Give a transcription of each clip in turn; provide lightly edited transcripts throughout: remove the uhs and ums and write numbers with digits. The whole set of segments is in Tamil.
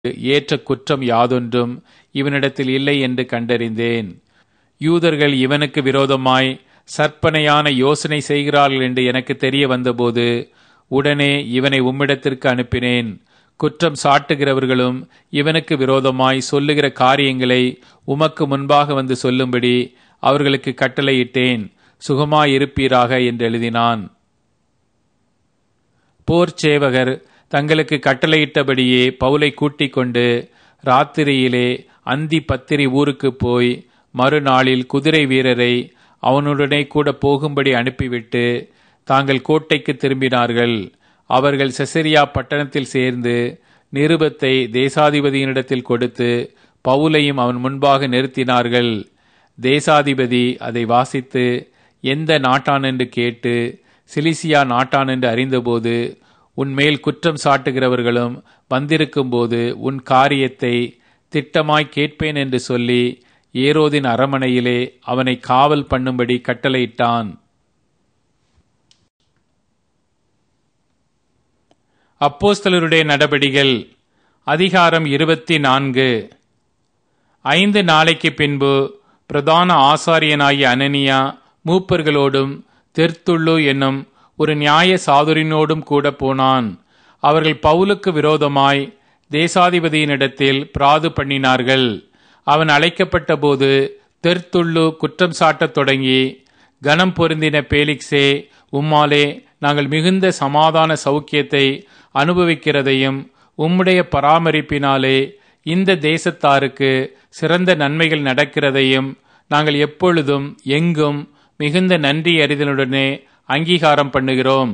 ஏற்ற குற்றம் யாதொன்றும் இவனிடத்தில் இல்லை என்று கண்டறிந்தேன். யூதர்கள் இவனுக்கு விரோதமாய் சற்பனையான யோசனை செய்கிறார்கள் என்று எனக்கு தெரிய வந்தபோது உடனே இவனை உம்மிடத்திற்கு அனுப்பினேன். குற்றம் சாட்டுகிறவர்களும் இவனுக்கு விரோதமாய் சொல்லுகிற காரியங்களை உமக்கு முன்பாக வந்து சொல்லும்படி அவர்களுக்கு கட்டளையிட்டேன். சுகமாயிருப்பீராக என்று எழுதினான். போர் சேவகர் தங்களுக்கு கட்டளையிட்டபடியே பவுலை கூட்டிக் கொண்டு ராத்திரியிலே அந்தி பத்திரி ஊருக்கு போய் மறுநாளில் குதிரை வீரரை அவனுடனே கூட போகும்படி அனுப்பிவிட்டு தாங்கள் கோட்டைக்கு திரும்பினார்கள். அவர்கள் செசரியா பட்டணத்தில் சேர்ந்து நிருபத்தை தேசாதிபதியினிடத்தில் கொடுத்து பவுலையும் அவன் முன்பாக நிறுத்தினார்கள். தேசாதிபதி அதை வாசித்து எந்த நாட்டான் என்று கேட்டு சிலிசியா நாட்டான் என்று அறிந்தபோது, உன்மேல் குற்றம் சாட்டுகிறவர்களும் வந்திருக்கும் போது உன் காரியத்தை திட்டமாய் கேட்பேன் என்று சொல்லி ஏரோதின் அரமனையிலே அவனை காவல் பண்ணும்படி கட்டளையிட்டான். அப்போஸ்தலருடைய நடபடிகள் அதிகாரம் 24. 5 நாளைக்கு பின்பு பிரதான ஆசாரியனாகிய அனனியா மூப்பர்களோடும் தெர்த்துள்ளு என்னும் ஒரு நியாய சாதுரினோடும் கூட போனான். அவர்கள் பவுலுக்கு விரோதமாய் தேசாதிபதியினிடத்தில் பிராது பண்ணினார்கள். அவன் அழைக்கப்பட்ட போது தெர்த்துள்ளு குற்றம் சாட்டத் தொடங்கி, கனம் பொருந்தின பேலிக்ஸே, உம்மாலே நாங்கள் மிகுந்த சமாதான சௌக்கியத்தை அனுபவிக்கிறதையும் உம்முடைய பராமரிப்பினாலே இந்த தேசத்தாருக்கு சிறந்த நன்மைகள் நடக்கிறதையும் நாங்கள் எப்பொழுதும் எங்கும் மிகுந்த நன்றி அறிதலுடனே அங்கீகாரம் பண்ணுகிறோம்.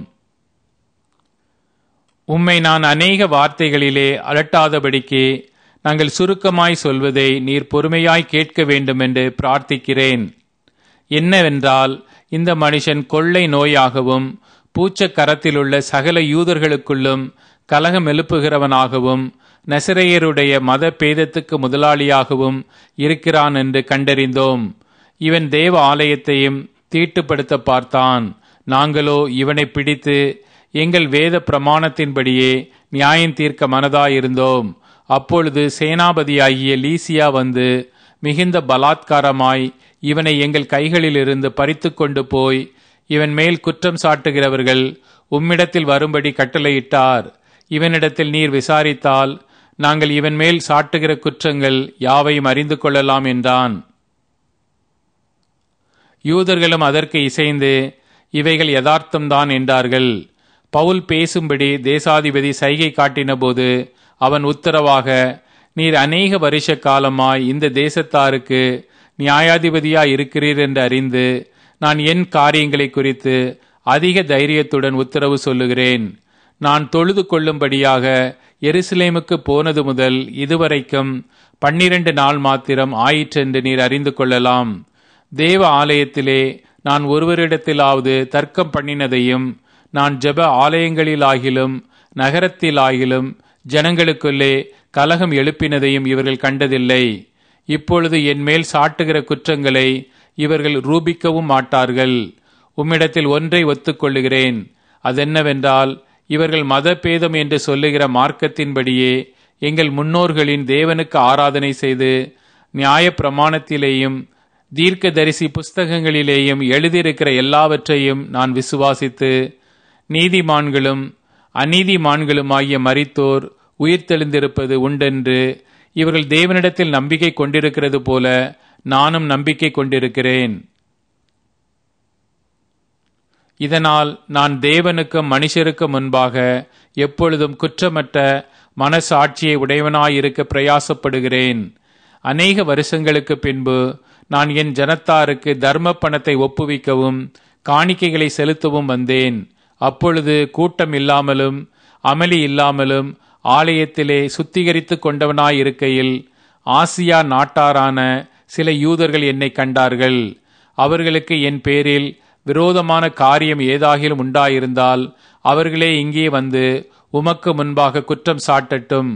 உம்மை நான் அநேக வார்த்தைகளிலே அலட்டாதபடிக்கு நாங்கள் சுருக்கமாய் சொல்வதை நீர் பொறுமையாய் கேட்க வேண்டும் என்று பிரார்த்திக்கிறேன். என்னவென்றால், இந்த மனுஷன் கொள்ளை நோயாகவும் பூச்ச கரத்திலுள்ள சகல யூதர்களுக்குள்ளும் கலகம் எழுப்புகிறவனாகவும் நசரேயருடைய மத பேதத்துக்கு முதலாளியாகவும் இருக்கிறான் என்று கண்டறிந்தோம். இவன் தேவ ஆலயத்தையும் தீட்டுப்படுத்த பார்த்தான். நாங்களோ இவனை பிடித்து எங்கள் வேத பிரமாணத்தின்படியே நியாயம் தீர்க்க மனதாயிருந்தோம். அப்பொழுது சேனாபதியாகிய லீசியா வந்து மிகுந்த பலாத்காரமாய் இவனை எங்கள் கைகளிலிருந்து பறித்து கொண்டு போய் இவன் மேல் குற்றம் சாட்டுகிறவர்கள் உம்மிடத்தில் வரும்படி கட்டளையிட்டார். இவனிடத்தில் நீர் விசாரித்தால் நாங்கள் இவன் மேல் சாட்டுகிற குற்றங்கள் யாவையும் அறிந்து கொள்ளலாம் என்றான். யூதர்களும் அதற்கு இசைந்து இவைகள் யதார்த்தம்தான் என்றார்கள். பவுல் பேசும்படி தேசாதிபதி சைகை காட்டின போது அவன் உத்தரவாக, நீர் அநேக வருஷ காலமாய் இந்த தேசத்தாருக்கு நியாயாதிபதியாய் இருக்கிறீர் என்று அறிந்து நான் என் காரியங்களை குறித்து அதிக தைரியத்துடன் உத்தரவு சொல்லுகிறேன். நான் தொழுது கொள்ளும்படியாக எருசலேமுக்கு போனது முதல் இதுவரைக்கும் 12 நாள் மாத்திரம் ஆயிற்றென்று நீர் அறிந்து கொள்ளலாம். தேவ ஆலயத்திலே நான் ஒருவரிடத்திலாவது தர்க்கம் பண்ணினதையும் நான் ஜெப ஆலயங்களிலாகிலும் நகரத்திலாகிலும் ஜனங்களுக்குள்ளே கலகம் எழுப்பினதையும் இவர்கள் கண்டதில்லை. இப்பொழுது என் மேல் சாட்டுகிற குற்றங்களை இவர்கள் ரூபிக்கவும் மாட்டார்கள். உம்மிடத்தில் ஒன்றை ஒத்துக்கொள்ளுகிறேன். அதென்னவென்றால், இவர்கள் மதபேதம் என்று சொல்லுகிற மார்க்கத்தின்படியே எங்கள் முன்னோர்களின் தேவனுக்கு ஆராதனை செய்து நியாய பிரமாணத்திலேயும் தீர்க்க தரிசி புஸ்தகங்களிலேயும் எழுதியிருக்கிற எல்லாவற்றையும் நான் விசுவாசித்து, நீதிமான்களும் அநீதிமான்களுமாகிய மரித்தோர் உயிர்த்தெழுந்திருப்பது உண்டென்று இவர்கள் தேவனிடத்தில் நம்பிக்கை கொண்டிருக்கிறது போல நானும் நம்பிக்கை கொண்டிருக்கிறேன். இதனால் நான் தேவனுக்கும் மனுஷருக்கும் முன்பாக எப்பொழுதும் குற்றமற்ற மனசாட்சியை உடையவனாயிருக்க பிரயாசப்படுகிறேன். அநேக வருஷங்களுக்கு பின்பு நான் என் ஜனத்தாருக்கு தர்ம பணத்தை ஒப்புவிக்கவும் காணிக்கைகளை செலுத்தவும் வந்தேன். அப்பொழுது கூட்டம் இல்லாமலும் அமளி இல்லாமலும் ஆலயத்திலே சுத்திகரித்து கொண்டவனாயிருக்கையில் ஆசியா நாட்டாரான சில யூதர்கள் என்னை கண்டார்கள். அவர்களுக்கு என் பேரில் விரோதமான காரியம் ஏதாகிலும் உண்டாயிருந்தால் அவர்களே இங்கே வந்து உமக்கு முன்பாக குற்றம் சாட்டட்டும்.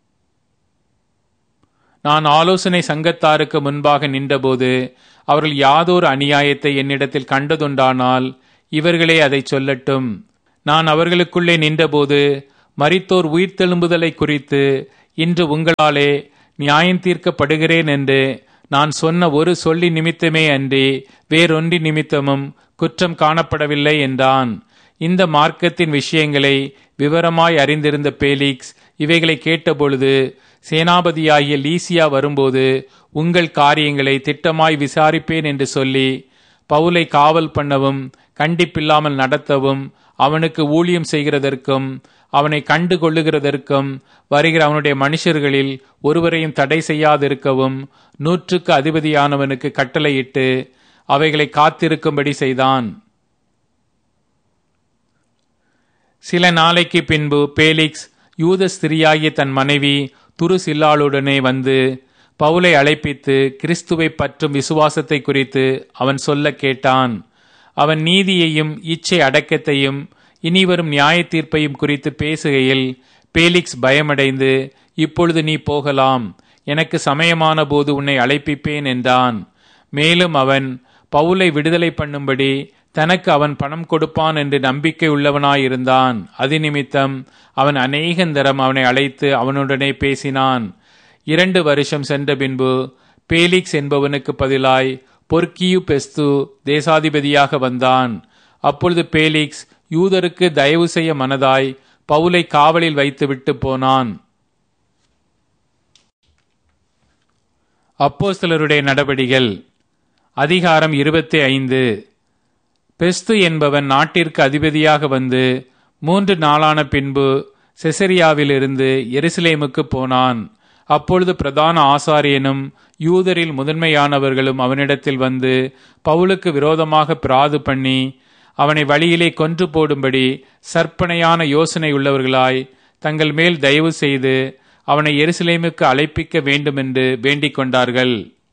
நான் ஆலோசனை சங்கத்தாருக்கு முன்பாக நின்றபோது அவர்கள் யாதொரு அநியாயத்தை என்னிடத்தில் கண்டதுண்டானால் இவர்களே அதை சொல்லட்டும். நான் அவர்களுக்குள்ளே நின்றபோது மரித்தோர் உயிர்த்தெழும்புதலை குறித்து இன்று உங்களாலே நியாயம் தீர்க்கப்படுகிறேன் என்று நான் சொன்ன ஒரு சொல்லி நிமித்தமே அன்றி வேறொன்றி நிமித்தமும் குற்றம் காணப்படவில்லை என்றான். இந்த மார்க்கத்தின் விஷயங்களை விவரமாய் அறிந்திருந்த பேலிக்ஸ் இவைகளை கேட்டபொழுது, சேனாபதியாகிய லீசியா வரும்போது உங்கள் காரியங்களை திட்டமாய் விசாரிப்பேன் என்று சொல்லி பவுலை காவல் பண்ணவும் கண்டிப்பில்லாமல் நடத்தவும் அவனுக்கு ஊழியம் செய்கிறதற்கும் அவனை கண்டு கொள்ளுகிறதற்கும் வருகிற அவனுடைய மனுஷர்களில் ஒருவரையும் தடை செய்யாதிருக்கவும் 100க்கு அதிபதியானவனுக்கு கட்டளையிட்டு அவைகளை காத்திருக்கும்படி செய்தான். சில நாளைக்கு பின்பு பேலிக்ஸ் யூத ஸ்திரியாகிய தன் மனைவி துருசில்லாளுடனே வந்து பவுலை அழைப்பித்து கிறிஸ்துவை பற்றும் விசுவாசத்தை குறித்து அவன் சொல்ல கேட்டான். அவன் நீதியையும் இச்சை அடக்கத்தையும் இனிவரும் நியாய தீர்ப்பையும் குறித்து பேசுகையில் பேலிக்ஸ் பயமடைந்து, இப்பொழுது நீ போகலாம், எனக்கு சமயமான போது உன்னை அழைப்பிப்பேன் என்றான். மேலும் அவன் பவுலை விடுதலை பண்ணும்படி தனக்கு அவன் பணம் கொடுப்பான் என்று நம்பிக்கை உள்ளவனாயிருந்தான். அது நிமித்தம் அவன் அநேகந்தரம் அவனை அழைத்து அவனுடனே பேசினான். 2 வருஷம் சென்ற பின்பு பேலிக்ஸ் என்பவனுக்கு பதிலாய் பொர்க்கியு பெஸ்து தேசாதிபதியாக வந்தான். அப்பொழுது பேலிக்ஸ் யூதருக்கு தயவு செய்ய மனதாய் பவுலை காவலில் வைத்துவிட்டு போனான். அப்போஸ்தலருடைய நடபடிகள் அதிகாரம் 25. பெஸ்து என்பவன் நாட்டிற்கு அதிபதியாக வந்து 3 நாளான பின்பு செசரியாவிலிருந்து எருசலேமுக்கு போனான். அப்பொழுது பிரதான ஆசாரியனும் யூதரில் முதன்மையானவர்களும் அவனிடத்தில் வந்து பவுலுக்கு விரோதமாக பிராது பண்ணி அவனை வழியிலே கொன்று போடும்படி சற்பனையான யோசனை உள்ளவர்களாய் தங்கள் மேல் தயவு செய்து அவனை எருசலேமுக்கு அழைப்பிக்க வேண்டுமென்று வேண்டிக் கொண்டார்கள்.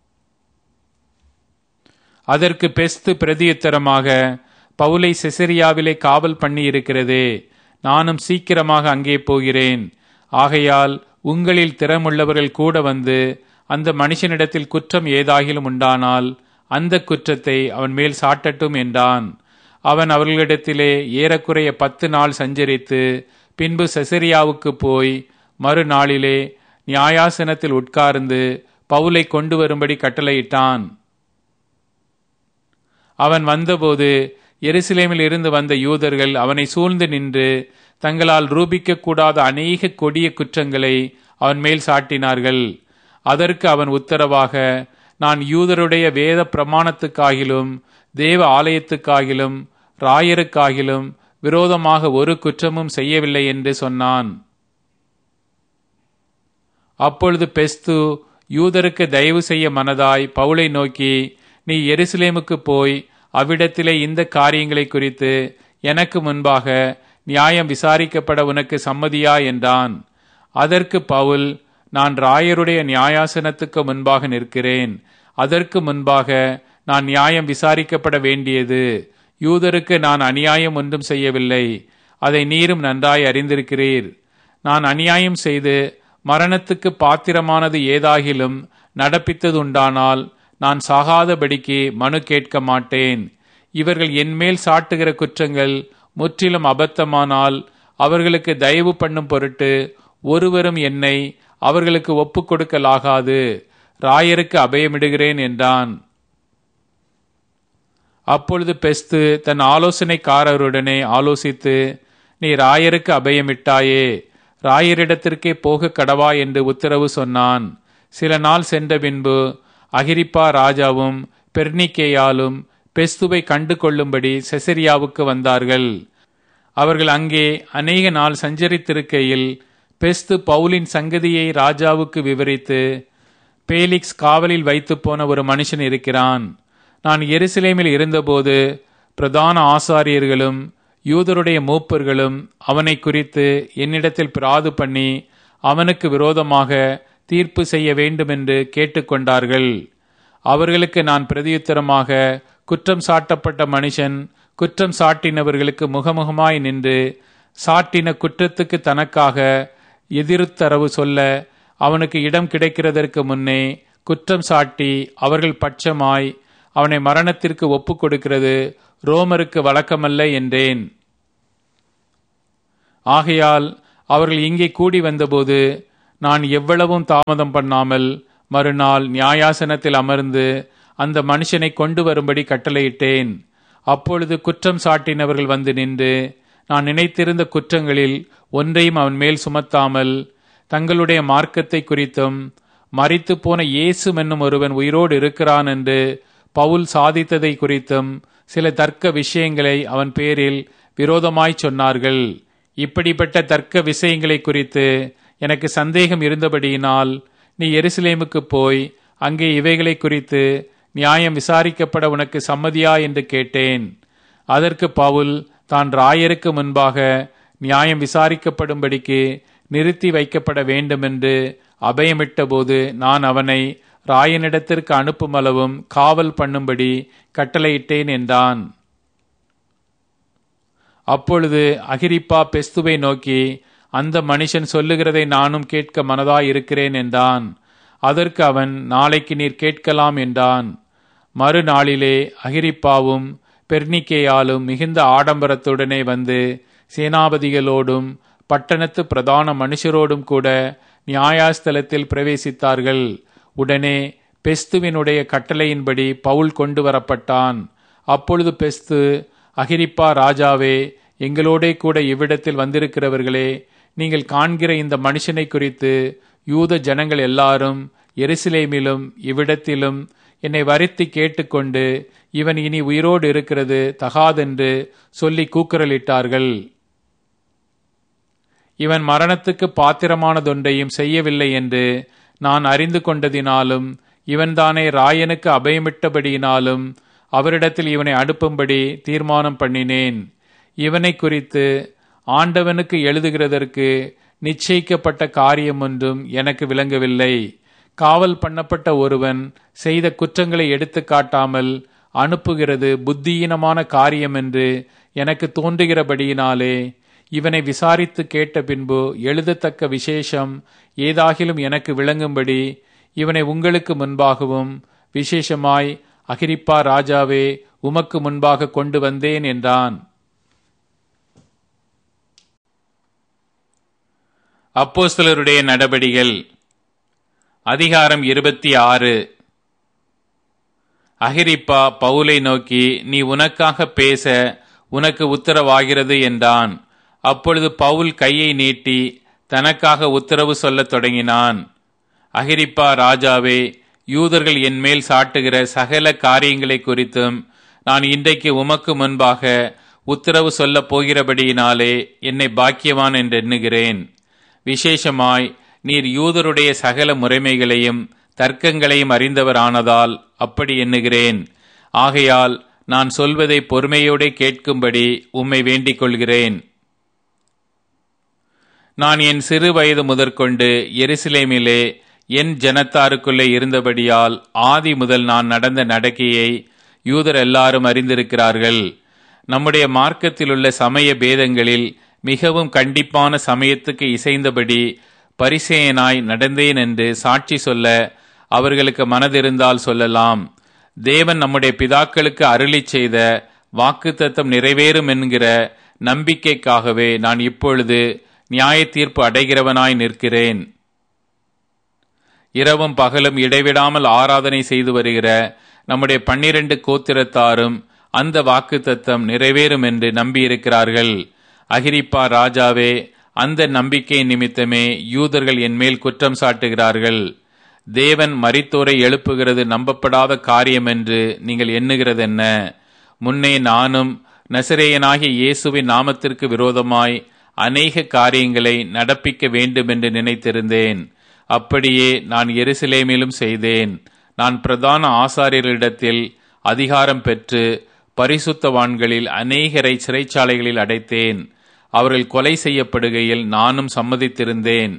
அதற்கு பெஸ்து பிரதியுத்தரமாக, பவுலை செசரியாவிலே காவல் பண்ணி இருக்கிறதே, நானும் சீக்கிரமாக அங்கே போகிறேன். ஆகையால் உங்களில் திறமுள்ளவர்கள் கூட வந்து அந்த மனுஷனிடத்தில் குற்றம் ஏதாகிலும் உண்டானால் அந்த குற்றத்தை அவன் மேல் சாட்டட்டும் என்றான். அவன் அவர்களிடத்திலே ஏறக்குறைய 10 நாள் சஞ்சரித்து பின்பு செசரியாவுக்கு போய் மறுநாளிலே நியாயாசனத்தில் உட்கார்ந்து பவுலை கொண்டு வரும்படி கட்டளையிட்டான். அவன் வந்தபோது எருசலேமில் இருந்து வந்த யூதர்கள் அவனை சூழ்ந்து நின்று தங்களால் ரூபிக்க கூடாத அநேக கொடிய குற்றங்களை அவன் மேல் சாட்டினார்கள். அதற்கு அவன் உத்தரவாக, நான் யூதருடைய வேத பிரமாணத்துக்காகிலும் தேவ ஆலயத்துக்காகிலும் ராயருக்காகிலும் விரோதமாக ஒரு குற்றமும் செய்யவில்லை என்று சொன்னான். அப்பொழுது பெஸ்து யூதருக்கு தயவு செய்ய மனதாய் பவுலை நோக்கி, நீ எருசலேமுக்கு போய் அவ்விடத்திலே இந்த காரியங்களை குறித்து எனக்கு முன்பாக நியாயம் விசாரிக்கப்பட உனக்கு சம்மதியா என்றான். அதற்கு பவுல், நான் ராயருடைய நியாயாசனத்துக்கு முன்பாக நிற்கிறேன். அதற்கு முன்பாக நான் நியாயம் விசாரிக்கப்பட வேண்டியது. யூதருக்கு நான் அநியாயம் ஒன்றும் செய்யவில்லை, அதை நீரும் நன்றாய் அறிந்திருக்கிறீர். நான் அநியாயம் செய்து மரணத்துக்கு பாத்திரமானது ஏதாகிலும் நடப்பித்ததுண்டானால் நான் சாகாதபடிக்கு மனு கேட்க மாட்டேன். இவர்கள் என்மேல் சாட்டுகிற குற்றங்கள் முற்றிலும் அபத்தமானால் அவர்களுக்கு தயவு பண்ணும் பொருட்டு ஒருவரும் என்னை அவர்களுக்கு ஒப்புக் கொடுக்கலாகாது. ராயருக்கு அபயமிடுகிறேன் என்றான். அப்பொழுது பெஸ்து தன் ஆலோசனைக்காரருடனே ஆலோசித்து, நீ ராயருக்கு அபயமிட்டாயே, ராயரிடத்திற்கே போக கடவா என்று உத்தரவு சொன்னான். சில நாள் சென்ற பின்பு அகிரிப்பா ராஜாவும் பெர்னிக்கேயாலும் பெஸ்துவை கண்டு கொள்ளும்படி செசரியாவுக்கு வந்தார்கள். அவர்கள் அங்கே அநேக நாள் சஞ்சரித்திருக்கையில் பெஸ்து பவுலின் சங்கதியை ராஜாவுக்கு விவரித்து, பேலிக்ஸ் காவலில் வைத்து போன ஒரு மனுஷன் இருக்கிறான். நான் எருசலேமில் இருந்தபோது பிரதான ஆசாரியர்களும் யூதருடைய மூப்பர்களும் அவனை குறித்து என்னிடத்தில் பிராது பண்ணி அவனுக்கு விரோதமாக தீர்ப்பு செய்ய வேண்டுமென்று கேட்டுக்கொண்டார்கள். அவர்களுக்கு நான் பிரதியுத்தரமாக, குற்றம் சாட்டப்பட்ட மனுஷன் குற்றம் சாட்டினவர்களுக்கு முகமுகமாய் நின்று சாட்டின குற்றத்துக்கு தனக்காக எதிர்த்தரவு சொல்ல அவனுக்கு இடம் கிடைக்கிறதற்கு முன்னே குற்றம் சாட்டி அவர்கள் பட்சமாய் அவனை மரணத்திற்கு ஒப்புக் கொடுக்கிறது ரோமருக்கு வழக்கமல்ல என்றேன். ஆகையால் அவர்கள் இங்கே கூடி வந்தபோது நான் எவ்வளவும் தாமதம் பண்ணாமல் மறுநாள் நியாயாசனத்தில் அமர்ந்து அந்த மனுஷனை கொண்டு வரும்படி கட்டளையிட்டேன். அப்பொழுது குற்றம் சாட்டினவர்கள் வந்து நின்று நான் நினைத்திருந்த குற்றங்களில் ஒன்றையும் அவன் மேல் சுமத்தாமல் தங்களுடைய மார்க்கத்தை குறித்தும் மரித்து போன இயேசு என்னும் ஒருவன் உயிரோடு இருக்கிறான் என்று பவுல் சாதித்ததை குறித்தும் சில தர்க்க விஷயங்களை அவன் பேரில் விரோதமாய் சொன்னார்கள். இப்படிப்பட்ட தர்க்க விஷயங்களை குறித்து எனக்கு சந்தேகம் இருந்தபடியினால் நீ எருசலேமுக்கு போய் அங்கே இவைகளை குறித்து நியாயம் விசாரிக்கப்பட உனக்கு சம்மதியா என்று கேட்டேன். அதற்கு பவுல் தான் ராயருக்கு முன்பாக நியாயம் விசாரிக்கப்படும்படிக்கு நிறுத்தி வைக்கப்பட வேண்டுமென்று அபயமிட்ட போது நான் அவனை ராயனிடத்திற்கு அனுப்புமளவும் காவல் பண்ணும்படி கட்டளையிட்டேன் என்றான். அப்பொழுது அகிரிப்பா பெஸ்துவை நோக்கி, அந்த மனுஷன் சொல்லுகிறதை நானும் கேட்க மனதாய் இருக்கிறேன் என்றான். அதற்கு அவன், நாளைக்கு நீர் கேட்கலாம் என்றான். மறுநாளிலே அகிரிப்பாவும் பெர்னிக்கேயாலும் மிகுந்த ஆடம்பரத்துடனே வந்து சேனாபதிகளோடும் பட்டணத்து பிரதான மனுஷரோடும் கூட நியாயஸ்தலத்தில் பிரவேசித்தார்கள். உடனே பெஸ்துவினுடைய கட்டளையின்படி பவுல் கொண்டு வரப்பட்டான். அப்பொழுது பெஸ்து, அகிரிப்பா ராஜாவே, எங்களோடே கூட இவ்விடத்தில் வந்திருக்கிறவர்களே, நீங்கள் காண்கிற இந்த மனுஷனை குறித்து யூத ஜனங்கள் எல்லாரும் எருசலேமிலும் இவ்விடத்திலும் என்னை வருத்தி கேட்டுக்கொண்டு இவன் இனி உயிரோடு இருக்கிறது தகாதென்று சொல்லி கூக்குரலிட்டார்கள். இவன் மரணத்துக்கு பாத்திரமானதொன்றையும் செய்யவில்லை என்று நான் அறிந்து கொண்டதினாலும் இவன்தானே ராயனுக்கு அபயமிட்டபடியினாலும் அவரிடத்தில் இவனை அனுப்பும்படி தீர்மானம் பண்ணினேன். இவனை குறித்து ஆண்டவனுக்கு எழுதுகிறதற்கு நிச்சயிக்கப்பட்ட காரியம் ஒன்றும் எனக்கு விளங்கவில்லை. காவல் பண்ணப்பட்ட ஒருவன் செய்த குற்றங்களை எடுத்து காட்டாமல் அனுப்புகிறது புத்தியீனமான காரியம் என்று எனக்கு தோன்றுகிறபடியினாலே இவனை விசாரித்து கேட்ட பின்பு எழுதத்தக்க விசேஷம் ஏதாகிலும் எனக்கு விளங்கும்படி இவனை உங்களுக்கு முன்பாகவும் விசேஷமாய் அகிரிப்பா ராஜாவே உமக்கு முன்பாக கொண்டு வந்தேன் என்றான். அப்போஸ்தலருடைய நடபடிகள் அதிகாரம் 26. அகிரிப்பா பவுலை நோக்கி, நீ உனக்காக பேச உனக்கு உத்தரவாகிறது என்றான். அப்பொழுது பவுல் கையை நீட்டி தனக்காக உத்தரவு சொல்லத் தொடங்கினான். அகிரிப்பா ராஜாவே, யூதர்கள் என்மேல் சாட்டுகிற சகல காரியங்களை குறித்தும் நான் இன்றைக்கு உமக்கு முன்பாக உத்தரவு சொல்லப் போகிறபடியினாலே என்னை பாக்கியவான் என்று எண்ணுகிறேன். விசேஷமாய் நீர் யூதருடைய சகல முறைமைகளையும் தர்க்கங்களையும் அறிந்தவர் ஆனதால் அப்படி எண்ணுகிறேன். ஆகையால் நான் சொல்வதை பொறுமையோடு கேட்கும்படி உம்மை வேண்டிக் கொள்கிறேன். நான் என் சிறு வயது முதற்கொண்டு எருசலேமிலே என் ஜனத்தாருக்குள்ளே இருந்தபடியால் ஆதி முதல் நான் நடந்த நடக்கையை யூதர் எல்லாரும் அறிந்திருக்கிறார்கள். நம்முடைய மார்க்கத்திலுள்ள சமய பேதங்களில் மிகவும் கண்டிப்பான சமயத்துக்கு இசைந்தபடி பரிசேயனாய் நடந்தேன் என்று சாட்சி சொல்ல அவர்களுக்கு மனதிருந்தால் சொல்லலாம். தேவன் நம்முடைய பிதாக்களுக்கு அருளிச் செய்த வாக்குத்தத்தம் நிறைவேறும் என்கிற நம்பிக்கைக்காகவே நான் இப்பொழுது நியாய தீர்ப்பு அடைகிறவனாய் நிற்கிறேன். இரவும் பகலும் இடைவிடாமல் ஆராதனை செய்து வருகிற நம்முடைய 12 கோத்திரத்தாரும் அந்த வாக்குத்தத்தம் நிறைவேறும் என்று நம்பியிருக்கிறார்கள். அகிரிப்பா ராஜாவே, அந்த நம்பிக்கை நிமித்தமே யூதர்கள் என்மேல் குற்றம் சாட்டுகிறார்கள். தேவன் மரித்தோரை எழுப்புகிறது நம்பப்படாத காரியம் என்று நீங்கள் எண்ணுகிறதென்ன? முன்னே நானும் நசரேயனாகிய இயேசுவின் நாமத்திற்கு விரோதமாய் அநேக காரியங்களை நடப்பிக்க வேண்டும் என்று நினைத்திருந்தேன். அப்படியே நான் எருசலேமிலும் செய்தேன். நான் பிரதான ஆசாரியர்களிடத்தில் அதிகாரம் பெற்று பரிசுத்தவான்களில் அநேகரை சிறைச்சாலைகளில் அடைத்தேன். அவர்கள் கொலை செய்யப்படுகையில் நானும் சம்மதித்திருந்தேன்.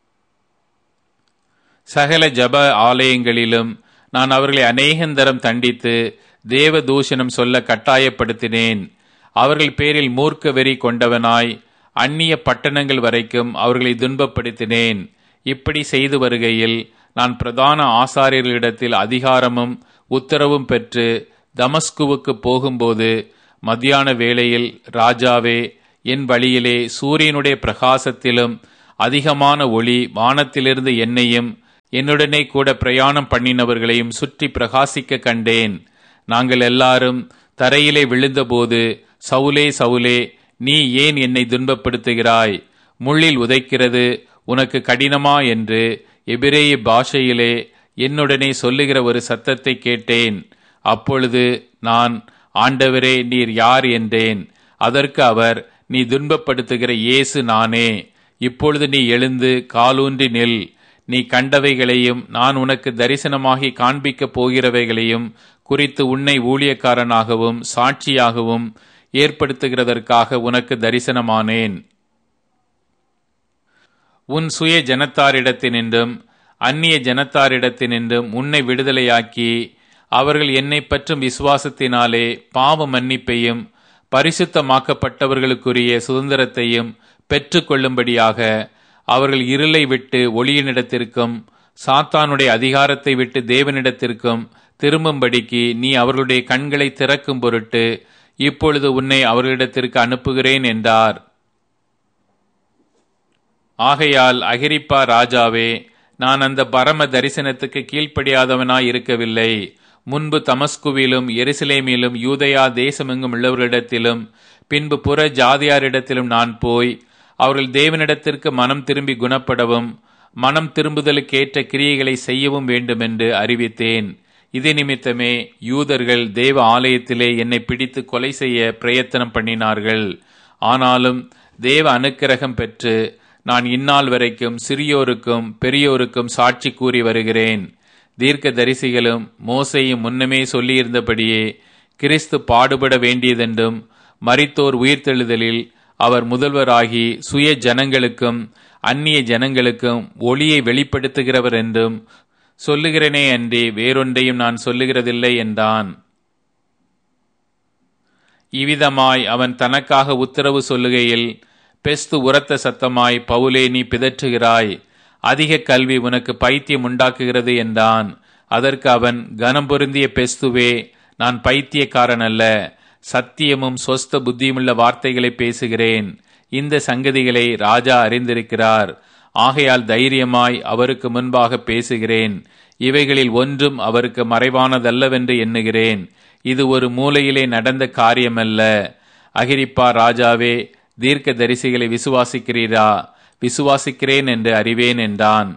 சகல ஜப ஆலயங்களிலும் நான் அவர்களை அநேகந்தரம் தண்டித்து தேவ தூஷணம் சொல்ல கட்டாயப்படுத்தினேன். அவர்கள் பேரில் மூர்க்க வெறி கொண்டவனாய் அந்நிய பட்டணங்கள் வரைக்கும் அவர்களை துன்பப்படுத்தினேன். இப்படி செய்து வருகையில் நான் பிரதான ஆசாரியர்களிடத்தில் அதிகாரமும் உத்தரவும் பெற்று தமஸ்குவுக்கு போகும்போது மத்தியான வேளையில், ராஜாவே, என் வழியிலே சூரியனுடைய பிரகாசத்திலும் அதிகமான ஒளி வானத்திலிருந்து என்னையும் என்னுடனே கூட பிரயாணம் பண்ணினவர்களையும் சுற்றி பிரகாசிக்க கண்டேன். நாங்கள் எல்லாரும் தரையிலே விழுந்தபோது, சவுலே சவுலே, நீ ஏன் என்னை துன்பப்படுத்துகிறாய்? முள்ளில் உதைக்கிறது உனக்கு கடினமா என்று எபிரேய பாஷையிலே என்னுடனே சொல்லுகிற ஒரு சத்தத்தை கேட்டேன். அப்பொழுது நான், ஆண்டவரே, நீர் யார் என்றேன். அதற்கு அவர், நீ துன்பப்படுத்துகிற இயேசு நானே. இப்பொழுது நீ எழுந்து காலூன்றி நில். நீ கண்டவைகளையும் நான் உனக்கு தரிசனமாகி காண்பிக்கப் போகிறவைகளையும் குறித்து உன்னை ஊழியக்காரனாகவும் சாட்சியாகவும் ஏற்படுத்துகிறதற்காக உனக்கு தரிசனமானேன். உன் சுய ஜனத்தாரிடத்தினின்றும் அந்நிய ஜனத்தாரிடத்தினின்றும் உன்னை விடுதலையாக்கி அவர்கள் என்னை பற்றும் விசுவாசத்தினாலே பாவ மன்னிப்பையும் பரிசுத்தமாக்கப்பட்டவர்களுக்குரிய சுதந்திரத்தையும் பெற்றுக் கொள்ளும்படியாக அவர்கள் இருளை விட்டு ஒளியினிடத்திற்கும் சாத்தானுடைய அதிகாரத்தை விட்டு தேவனிடத்திற்கும் திரும்பும்படிக்கு நீ அவர்களுடைய கண்களை திறக்கும் பொருட்டு இப்பொழுது உன்னை அவர்களிடத்திற்கு அனுப்புகிறேன் என்றார். ஆகையால் அகிரிப்பா ராஜாவே, நான் அந்த பரம தரிசனத்துக்கு கீழ்ப்படியாதவனாய் இருக்கவில்லை. முன்பு தமஸ்குவிலும் எருசலேமிலும் யூதயா தேசமெங்கும் உள்ளவர்களிடத்திலும் பின்பு புற ஜாதியாரிடத்திலும் நான் போய் அவர்கள் தேவனிடத்திற்கு மனம் திரும்பி குணப்படவும் மனம் திரும்புதலுக்கேற்ற கிரியைகளை செய்யவும் வேண்டுமென்று அறிவித்தேன். இது நிமித்தமே யூதர்கள் தேவ ஆலயத்திலே என்னை பிடித்து கொலை செய்ய பிரயத்தனம் பண்ணினார்கள். ஆனாலும் தேவ அனுக்கிரகம் பெற்று நான் இந்நாள் வரைக்கும் சிறியோருக்கும் பெரியோருக்கும் சாட்சி கூறி வருகிறேன். தீர்க்க தரிசிகளும் மோசேயும் முன்னமே சொல்லியிருந்தபடியே கிறிஸ்து பாடுபட வேண்டியதென்றும் மரித்தோர் உயிர்த்தெழுதலில் அவர் முதல்வராகி சுய ஜனங்களுக்கும் அந்நிய ஜனங்களுக்கும் ஒளியை வெளிப்படுத்துகிறவர் என்றும் சொல்லுகிறேனே அன்றி வேறொன்றையும் நான் சொல்லுகிறதில்லை என்றான். இவ்விதமாய் அவன் தனக்காக உத்தரவு சொல்லுகையில் பெஸ்து உரத்த சத்தமாய், பவுலே, நீ பிதற்றுகிறாய், அதிக கல்வி உனக்கு பைத்தியம் உண்டாக்குகிறது என்றான். அதற்கு அவன், கனம் பொருந்திய பெஸ்துவே, நான் பைத்தியக்காரன் அல்ல, சத்தியமும் சொஸ்த புத்தியுமுள்ள வார்த்தைகளை பேசுகிறேன். இந்த சங்கதிகளை ராஜா அறிந்திருக்கிறார். ஆகையால் தைரியமாய் அவருக்கு முன்பாக பேசுகிறேன். இவைகளில் ஒன்றும் அவருக்கு மறைவானதல்லவென்று எண்ணுகிறேன். இது ஒரு மூலையிலே நடந்த காரியமல்ல. அகிரிப்பா ராஜாவே, தீர்க்க தரிசிகளை விசுவாசிக்கிறீரா? விசுவாசிக்கிறேன் என்று அறிவேன் என்றான்.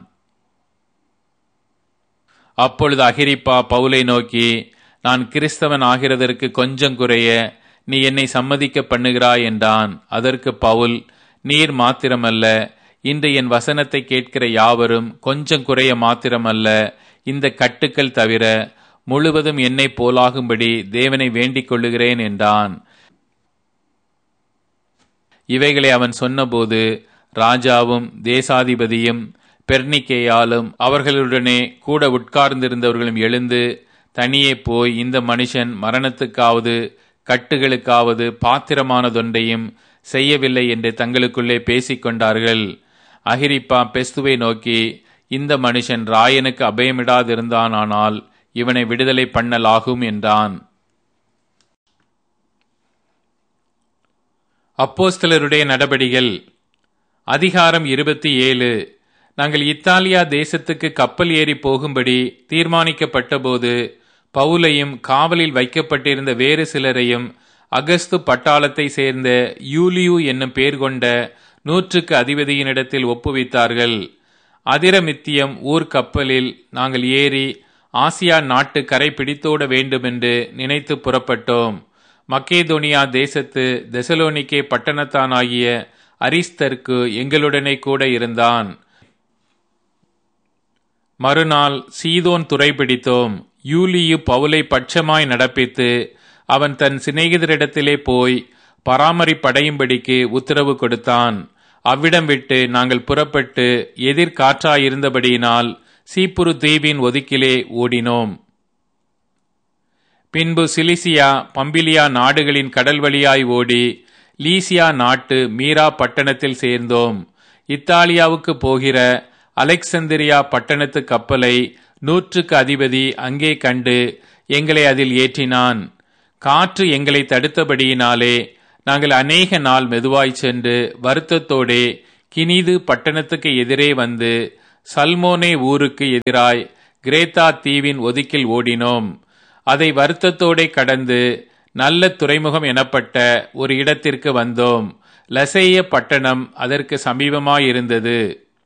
அப்பொழுது அகிரிப்பா பவுலை நோக்கி, நான் கிறிஸ்தவன் ஆகிறதற்கு கொஞ்சம் குறைய நீ என்னை சம்மதிக்க பண்ணுகிறாய் என்றான். அதற்கு பவுல், நீர் மாத்திரமல்ல, இன்று என் வசனத்தை கேட்கிற யாவரும் கொஞ்சம் குறைய மாத்திரமல்ல, இந்த கட்டுக்கள் தவிர முழுவதும் என்னை போலாகும்படி தேவனை வேண்டிக் கொள்ளுகிறேன் என்றான். இவைகளை அவன் சொன்னபோது ராஜாவும் தேசாதிபதியும் பெர்னிக்கேயாலும் அவர்களுடனே கூட உட்கார்ந்திருந்தவர்களும் எழுந்து தனியே போய், இந்த மனுஷன் மரணத்துக்காவது கட்டுகளுக்காவது பாத்திரமானதொன்றையும் செய்யவில்லை என்று தங்களுக்குள்ளே பேசிக்கொண்டார்கள். அகிரிப்பா பெஸ்துவை நோக்கி, இந்த மனுஷன் ராயனுக்கு அபயமிடாதிருந்தானால் இவனை விடுதலை பண்ணலாகும் என்றான். அப்போஸ்தலருடைய நடபடிகள் அதிகாரம் 27. நாங்கள் இத்தாலியா தேசத்துக்கு கப்பல் ஏறி போகும்படி தீர்மானிக்கப்பட்டபோது பவுலையும் காவலில் வைக்கப்பட்டிருந்த வேறு சிலரையும் அகஸ்து பட்டாளத்தை சேர்ந்த யூலியு என்னும் பேர் கொண்ட 100க்கு அதிபதியினிடத்தில் ஒப்புவித்தார்கள். அதிரமித்தியம் ஊர் கப்பலில் நாங்கள் ஏறி ஆசியா நாட்டு கரை பிடித்தோட வேண்டுமென்று நினைத்து புறப்பட்டோம். மக்கேதோனியா தேசத்து தெசலோனிக்கே பட்டணத்தானாகிய அரிஸ்தர்க்கு எங்களுடனே கூட இருந்தான். மறுநாள் சீதோன் துறை பிடித்தோம். யூலியு பவுலை பட்சமாய் நடப்பித்து அவன் தன் சிநேகிதரிடத்திலே போய் பராமரிப்படையும்படிக்கு உத்தரவு கொடுத்தான். அவ்விடம் விட்டு நாங்கள் புறப்பட்டு எதிர்காற்றாயிருந்தபடியினால் சீப்புரு தீவின் ஒதுக்கிலே ஓடினோம். பின்பு சிலிசியா பம்பிலியா நாடுகளின் கடல் வழியாய் ஓடி லீசியா நாட்டு மீரா பட்டணத்தில் சேர்ந்தோம். இத்தாலியாவுக்கு போகிற அலெக்சந்திரியா பட்டணத்து கப்பலை 100க்கு அதிபதி அங்கே கண்டு எங்களை அதில் ஏற்றினான். காற்று எங்களை தடுத்தபடியினாலே நாங்கள் அநேக நாள் மெதுவாய் சென்று வருத்தத்தோடே கினிது பட்டணத்துக்கு எதிரே வந்து சல்மோனே ஊருக்கு எதிராய் கிரேத்தா தீவின் ஒதுக்கில் ஓடினோம். அதை வருத்தத்தோடே கடந்து நல்ல துறைமுகம் எனப்பட்ட ஒரு இடத்திற்கு வந்தோம். லசேய பட்டணம் அதற்கு சமீபமாயிருந்தது.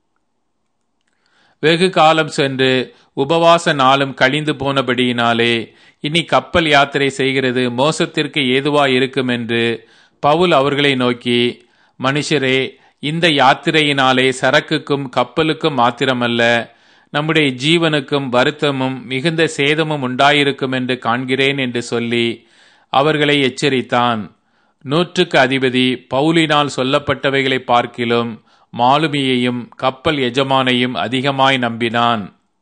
வெகு காலம் சென்று உபவாச நாளும் கழிந்து போனபடியினாலே இனி கப்பல் யாத்திரை செய்கிறது மோசத்திற்கு ஏதுவாயிருக்கும் என்று பவுல் அவர்களை நோக்கி, மனுஷரே, இந்த யாத்திரையினாலே சரக்குக்கும் கப்பலுக்கும் மாத்திரமல்ல, நம்முடைய ஜீவனுக்கும் வருத்தமும் மிகுந்த சேதமும் உண்டாயிருக்கும் என்று காண்கிறேன் என்று சொல்லி அவர்களை எச்சரித்தான். 100க்கு அதிபதி பவுலினால் சொல்லப்பட்டவைகளை பார்க்கிலும் மாலுமியையும் கப்பல் எஜமானையும் அதிகமாய் நம்பினான்.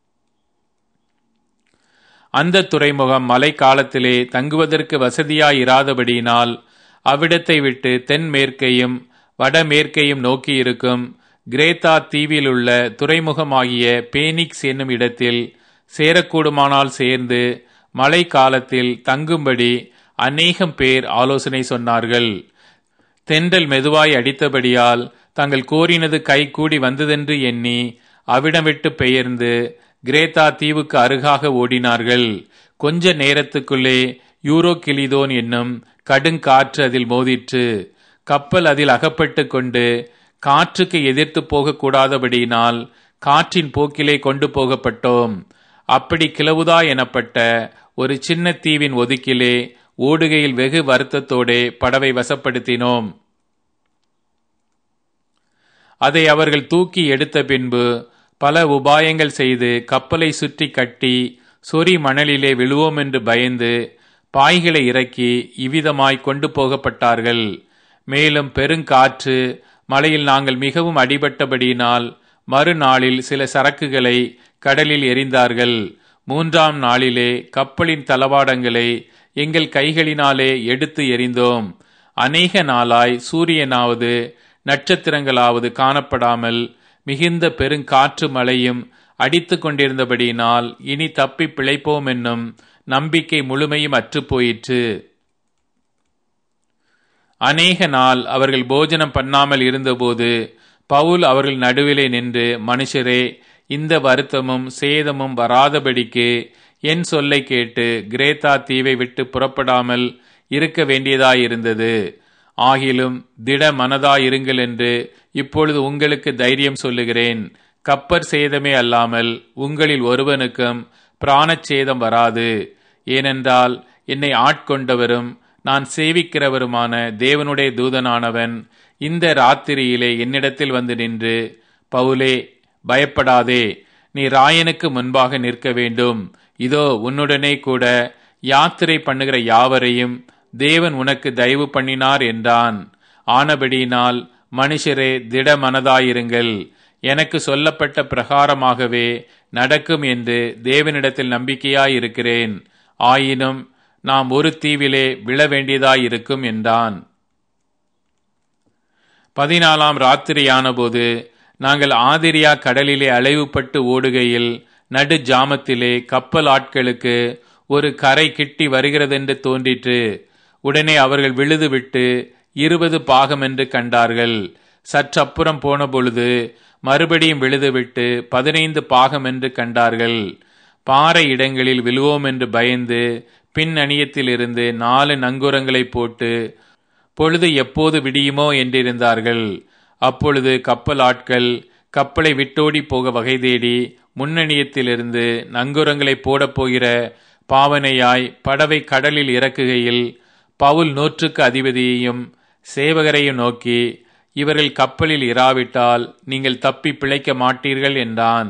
அந்த துறைமுகம் மழை காலத்திலே தங்குவதற்கு வசதியாயிராதபடியினால் அவ்விடத்தை விட்டு தென்மேற்கையும் வடமேற்கையும் நோக்கியிருக்கும் கிரேத்தா தீவிலுள்ள துறைமுகமாகிய பேனிக்ஸ் என்னும் இடத்தில் சேரக்கூடுமானால் சேர்ந்து மழை காலத்தில் தங்கும்படி அநேகம் பேர் ஆலோசனை சொன்னார்கள். தென்றல் மெதுவாய் அடித்தபடியால் தாங்கள் கோரினது கை கூடி வந்ததென்று எண்ணி அவ்விடம் விட்டு பெயர்ந்து கிரேத்தா தீவுக்கு அருகாக ஓடினார்கள். கொஞ்ச நேரத்துக்குள்ளே யூரோகிலிதோன் என்னும் கடுங்காற்று அதில் மோதிற்று. கப்பல் அதில் அகப்பட்டு கொண்டு காற்றுக்கு எதிர்த்து போகக்கூடாதபடியினால் காற்றின் போக்கிலே கொண்டு போகப்பட்டோம். அப்படி கிளவுதா எனப்பட்ட ஒரு சின்ன தீவின் ஒதுக்கிலே ஓடுகையில் வெகு வருத்தத்தோடே படவை வசப்படுத்தினோம். அதை அவர்கள் தூக்கி எடுத்த பின்பு பல உபாயங்கள் செய்து கப்பலை சுற்றி கட்டி சொறி மணலிலே விழுவோம் என்று பயந்து பாய்களை இறக்கி இவ்விதமாய் கொண்டு போகப்பட்டார்கள். மேலும் பெருங்காற்று மழையில் நாங்கள் மிகவும் அடிபட்டபடியினால் மறுநாளில் சில சரக்குகளை கடலில் எறிந்தார்கள். 3ஆம் நாளிலே கப்பலின் தளவாடங்களை எங்கள் கைகளினாலே எடுத்து எறிந்தோம். அநேக நாளாய் சூரியனாவது நட்சத்திரங்களாவது காணப்படாமல் மிகுந்த பெருங்காற்று மழையும் அடித்து கொண்டிருந்தபடியினால் இனி தப்பி பிழைப்போம் என்னும் நம்பிக்கை முழுமையும் அற்றுப்போயிற்று. அநேக நாள் அவர்கள் போஜனம் பண்ணாமல் இருந்தபோது பவுல் அவர்கள் நடுவிலே நின்று, மனுஷரே, இந்த வருத்தமும் சேதமும் வராதபடிக்கு என் சொல்லை கேட்டு கிரேத்தா தீவை விட்டு புறப்படாமல் இருக்க வேண்டியதாயிருந்தது. ஆகிலும் திட மனதாயிருங்கள் என்று இப்பொழுது உங்களுக்கு தைரியம் சொல்லுகிறேன். கப்பற் சேதமே அல்லாமல் உங்களில் ஒருவனுக்கும் பிராணச்சேதம் வராது. ஏனென்றால் என்னை ஆட்கொண்டவரும் நான் சேவிக்கிறவருமான தேவனுடைய தூதனானவன் இந்த ராத்திரியிலே என்னிடத்தில் வந்து நின்று, பவுலே, பயப்படாதே, நீ ராயனுக்கு முன்பாக நிற்க வேண்டும். இதோ உன்னுடனே கூட யாத்திரை பண்ணுகிற யாவரையும் தேவன் உனக்கு தயவு பண்ணினார் என்றான். ஆனபடியினால் மனுஷரே, திட மனதாயிருங்கள். எனக்கு சொல்லப்பட்ட பிரகாரமாகவே நடக்கும் என்று தேவனிடத்தில் நம்பிக்கையாயிருக்கிறேன். ஆயினும் நாம் ஒரு தீவிலே விழ வேண்டியதாயிருக்கும் என்றான். 14ஆம் ராத்திரியான போது நாங்கள் ஆதிரியா கடலிலே அலைவுபட்டு ஓடுகையில் நடு ஜாமத்திலே கப்பல் ஆட்களுக்கு ஒரு கரை கிட்டி வருகிறதென்று தோன்றிற்று. உடனே அவர்கள் விழுதுவிட்டு 20 பாகம் என்று கண்டார்கள். சற்றப்புறம் போன பொழுது மறுபடியும் விழுதுவிட்டு 15 பாகம் என்று கண்டார்கள். பாறை இடங்களில் விழுவோம் என்று பயந்து பின் அணியத்திலிருந்து 4 நங்கூரங்களை போட்டு பொழுது எப்போது விடியுமோ என்றிருந்தார்கள். அப்பொழுது கப்பல் ஆட்கள் கப்பலை விட்டோடி போக வகை தேடி முன்னணியத்திலிருந்து நங்கூரங்களை போடப் போகிற பாவனையாய் படவை கடலில் இறக்குகையில் பவுல் 100க்கு அதிபதியையும் சேவகரையும் நோக்கி, இவர்கள் கப்பலில் இராவிட்டால் நீங்கள் தப்பி பிழைக்க மாட்டீர்கள் என்றான்.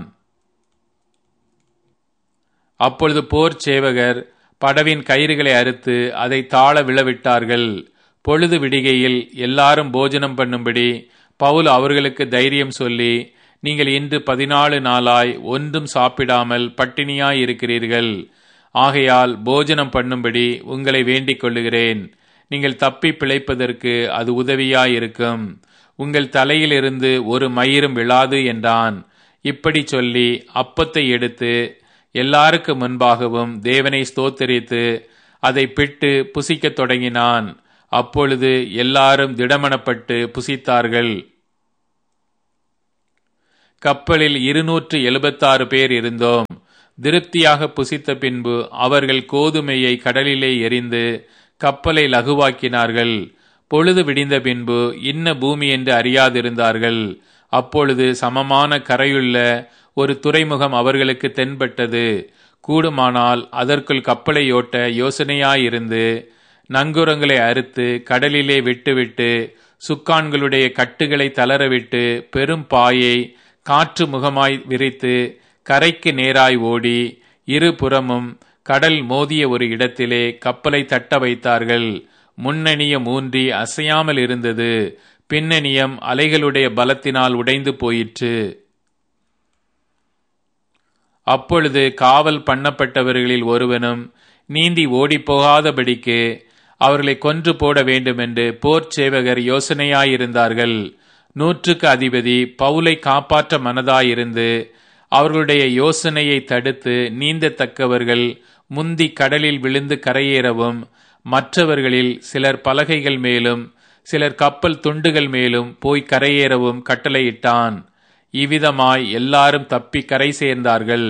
அப்பொழுது போர் சேவகர் படவின் கயிறுகளை அறுத்து அதை தாழ விழவிட்டார்கள். பொழுது விடிகையில் எல்லாரும் போஜனம் பண்ணும்படி பவுல் அவர்களுக்கு தைரியம் சொல்லி, நீங்கள் இன்று 14 நாளாய் ஒன்றும் சாப்பிடாமல் பட்டினியாய் இருக்கிறீர்கள். ஆகையால் போஜனம் பண்ணும்படி உங்களை வேண்டிக் கொள்ளுகிறேன். நீங்கள் தப்பி பிழைப்பதற்கு அது உதவியாயிருக்கும். உங்கள் தலையிலிருந்து ஒரு மயிரும் விழாது என்றான். இப்படி சொல்லி அப்பத்தை எடுத்து எல்லாருக்கு முன்பாகவும் தேவனை ஸ்தோத்தரித்து அதை பிட்டு புசிக்கத் தொடங்கினான். அப்பொழுது எல்லாரும் திடமனப்பட்டு புசித்தார்கள். கப்பலில் 276 பேர் இருந்தோம். திருப்தியாக புசித்த பின்பு அவர்கள் கோதுமையை கடலிலே எறிந்து கப்பலை லகுவாக்கினார்கள். பொழுது விடிந்த பின்பு இன்ன பூமி என்று அறியாதிருந்தார்கள். அப்பொழுது சமமான கரையுள்ள ஒரு துறைமுகம் அவர்களுக்கு தென்பட்டது. கூடுமானால் அதற்குள் கப்பலை ஓட்ட யோசனையாயிருந்து நங்கூரங்களை அறுத்து கடலிலே விட்டுவிட்டு சுக்கான்களுடைய கட்டுகளை தளரவிட்டு பெரும் பாயை காற்று முகமாய் விரித்து கரைக்கு நேராய் ஓடி இருபுறமும் கடல் மோதிய ஒரு இடத்திலே கப்பலை தட்ட வைத்தார்கள். முன்னணியம் ஊன்றி அசையாமல் இருந்தது. பின்னணியம் அலைகளுடைய பலத்தினால் உடைந்து போயிற்று. அப்பொழுது காவல் பண்ணப்பட்டவர்களில் ஒருவனும் நீந்தி ஓடிப்போகாதபடிக்கு அவர்களை கொன்று போட வேண்டுமென்று போர் சேவகர் யோசனையாயிருந்தார்கள். 100க்கு அதிபதி பவுலை காப்பாற்ற மனதாயிருந்து அவர்களுடைய யோசனையை தடுத்து நீந்தத்தக்கவர்கள் முந்தி கடலில் விழுந்து கரையேறவும் மற்றவர்களில் சிலர் பலகைகள் மேலும் சிலர் கப்பல் துண்டுகள் மேலும் போய் கரையேறவும் கட்டளையிட்டான். இவ்விதமாய் எல்லாரும் தப்பி கரை சேர்ந்தார்கள்.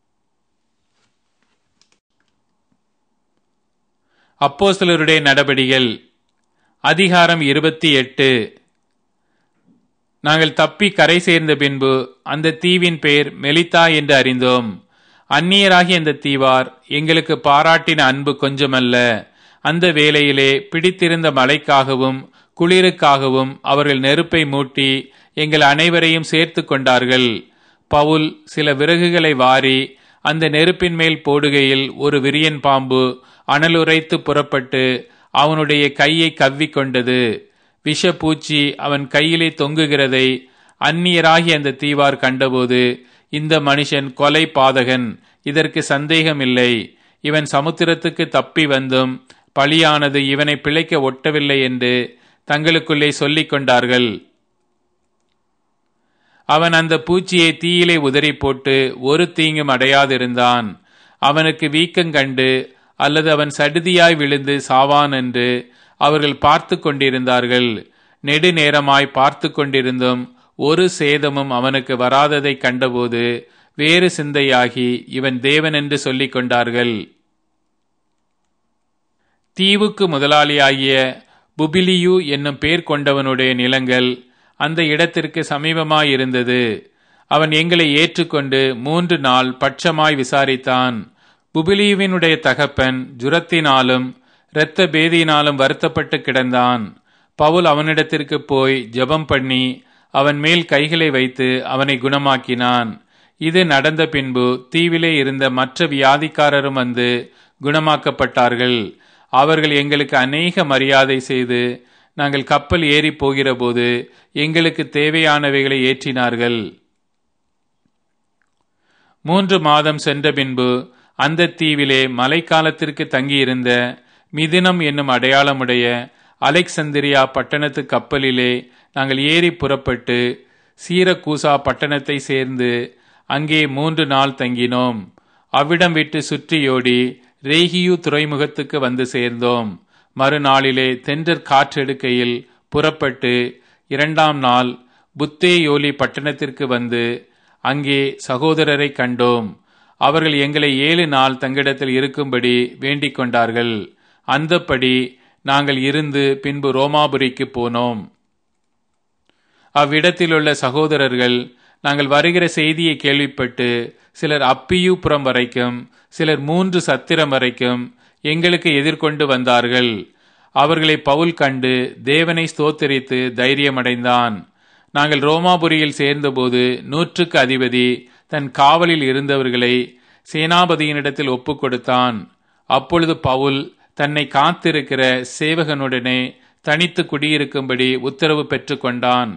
அப்போஸ்தலருடைய நடபடிகள் அதிகாரம் 28. நாங்கள் தப்பி கரை சேர்ந்த பின்பு அந்த தீவின் பெயர் மெலித்தா என்று அறிந்தோம். அந்நியராகிய அந்த தீவார் எங்களுக்கு பாராட்டின அன்பு கொஞ்சமல்ல. அந்த வேளையிலே பிடித்திருந்த மழைக்காகவும் குளிருக்காகவும் அவர்கள் நெருப்பை மூட்டி எங்கள் அனைவரையும் சேர்த்து கொண்டார்கள். பவுல் சில விறகுகளை வாரி அந்த நெருப்பின் மேல் போடுகையில் ஒரு விரியன் பாம்பு அனலுரைத்து புறப்பட்டு அவனுடைய கையை கவ்விக்கொண்டது. விஷப்பூச்சி அவன் கையிலே தொங்குகிறதை அந்நியராகி அந்த தீவார் கண்டபோது, இந்த மனுஷன் கொலை பாதகன், இதற்கு சந்தேகமில்லை, இவன் சமுத்திரத்துக்கு தப்பி வந்தும் பலியானது இவனை பிழைக்க ஒட்டவில்லை என்று தங்களுக்குள்ளே சொல்லிக் கொண்டார்கள். அவன் அந்த பூச்சியை தீயிலே உதறி போட்டு ஒரு தீங்கும் அடையாதிருந்தான். அவனுக்கு வீக்கங்கண்டு அல்லது அவன் சடுதியாய் விழுந்து சாவான் என்று அவர்கள் பார்த்து கொண்டிருந்தார்கள். நெடுநேரமாய் பார்த்து கொண்டிருந்தும் ஒரு சேதமும் அவனுக்கு வராததை கண்டபோது வேறு சிந்தையாகி இவன் தேவன் என்று சொல்லிக் கொண்டார்கள். தீவுக்கு முதலாளியாகிய புபிலியு என்னும் பேர் கொண்டவனுடைய நிலங்கள் அந்த இடத்திற்கு சமீபமாயிருந்தது. அவன் எங்களை ஏற்றுக்கொண்டு 3 நாள் பட்சமாய் விசாரித்தான். புபிலியுவினுடைய தகப்பன் ஜுரத்தினாலும் இரத்த பேதியினாலும் வருத்தப்பட்டு கிடந்தான். பவுல் அவனிடத்திற்கு போய் ஜெபம் பண்ணி அவன் மேல் கைகளை வைத்து அவனை குணமாக்கினான். இது நடந்த பின்பு தீவிலே இருந்த மற்ற வியாதிக்காரரும் வந்து குணமாக்கப்பட்டார்கள். அவர்கள் எங்களுக்கு அநேக மரியாதை செய்து நாங்கள் கப்பல் ஏறி போகிற போது எங்களுக்கு தேவையானவைகளை ஏற்றினார்கள். 3 மாதம் சென்ற பின்பு அந்த தீவிலே மழைக்காலத்திற்கு தங்கியிருந்த மிதினம் என்னும் அடையாளமுடைய அலெக்சந்திரியா பட்டணத்து கப்பலிலே நாங்கள் ஏறி புறப்பட்டு சீரக்கூசா பட்டணத்தை சேர்ந்து அங்கே 3 நாள் தங்கினோம். அவ்விடம் விட்டு சுற்றியோடி ரேகியு துறைமுகத்துக்கு வந்து சேர்ந்தோம். மறுநாளிலே தென்றற் காற்றெடுக்கையில் புறப்பட்டு 2ஆம் நாள் புத்தேயோலி பட்டணத்திற்கு வந்து அங்கே சகோதரரை கண்டோம். அவர்கள் எங்களை 7 நாள் தங்கிடத்தில் இருக்கும்படி வேண்டிக் கொண்டார்கள். அந்தப்படி நாங்கள் இருந்து பின்பு ரோமாபுரிக்கு போனோம். அவ்விடத்திலுள்ள சகோதரர்கள் நாங்கள் வருகிற செய்தியை கேள்விப்பட்டு சிலர் அப்பியூபுரம் வரைக்கும் சிலர் 3 சத்திரம் வரைக்கும் எங்களுக்கு எதிர்கொண்டு வந்தார்கள். அவர்களை பவுல் கண்டு தேவனை ஸ்தோத்திரித்து தைரியமடைந்தான். நாங்கள் ரோமாபுரியில் சேர்ந்தபோது 100க்கு அதிபதி தன் காவலில் இருந்தவர்களை சேனாபதியினிடத்தில் ஒப்புக் கொடுத்தான். அப்பொழுது பவுல் தன்னை காத்திருக்கிற சேவகனுடனே தனித்து குடியிருக்கும்படி உத்தரவு பெற்று கொண்டான்.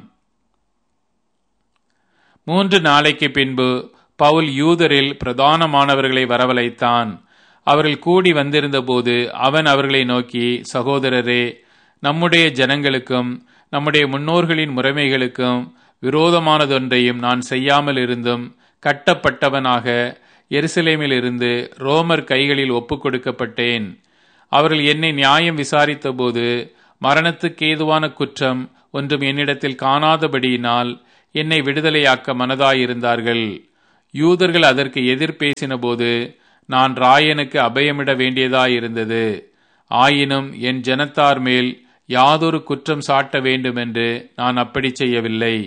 3 நாளைக்கு பின்பு பவுல் யூதரில் பிரதானமானவர்களை வரவழைத்தான். அவர்கள் கூடி வந்திருந்த போது அவன் அவர்களை நோக்கி, சகோதரரே, நம்முடைய ஜனங்களுக்கும் நம்முடைய முன்னோர்களின் முறைமைகளுக்கும் விரோதமானதொன்றையும் நான் செய்யாமல் இருந்தும் கட்டப்பட்டவனாக எருசலேமில் இருந்து ரோமர் கைகளில் ஒப்புக் கொடுக்கப்பட்டேன். அவர்கள் என்னை நியாயம் விசாரித்த போது மரணத்துக்கு ஏதுவான குற்றம் ஒன்றும் என்னிடத்தில் காணாதபடியினால் என்னை விடுதலையாக்க மனதாயிருந்தார்கள். யூதர்கள் அதற்கு எதிர் பேசினபோது நான் ராயனுக்கு அபயமிட வேண்டியதாயிருந்தது. ஆயினும் என் ஜனத்தார் மேல் யாதொரு குற்றம் சாட்ட வேண்டுமென்று நான் அப்படி செய்யவில்லை.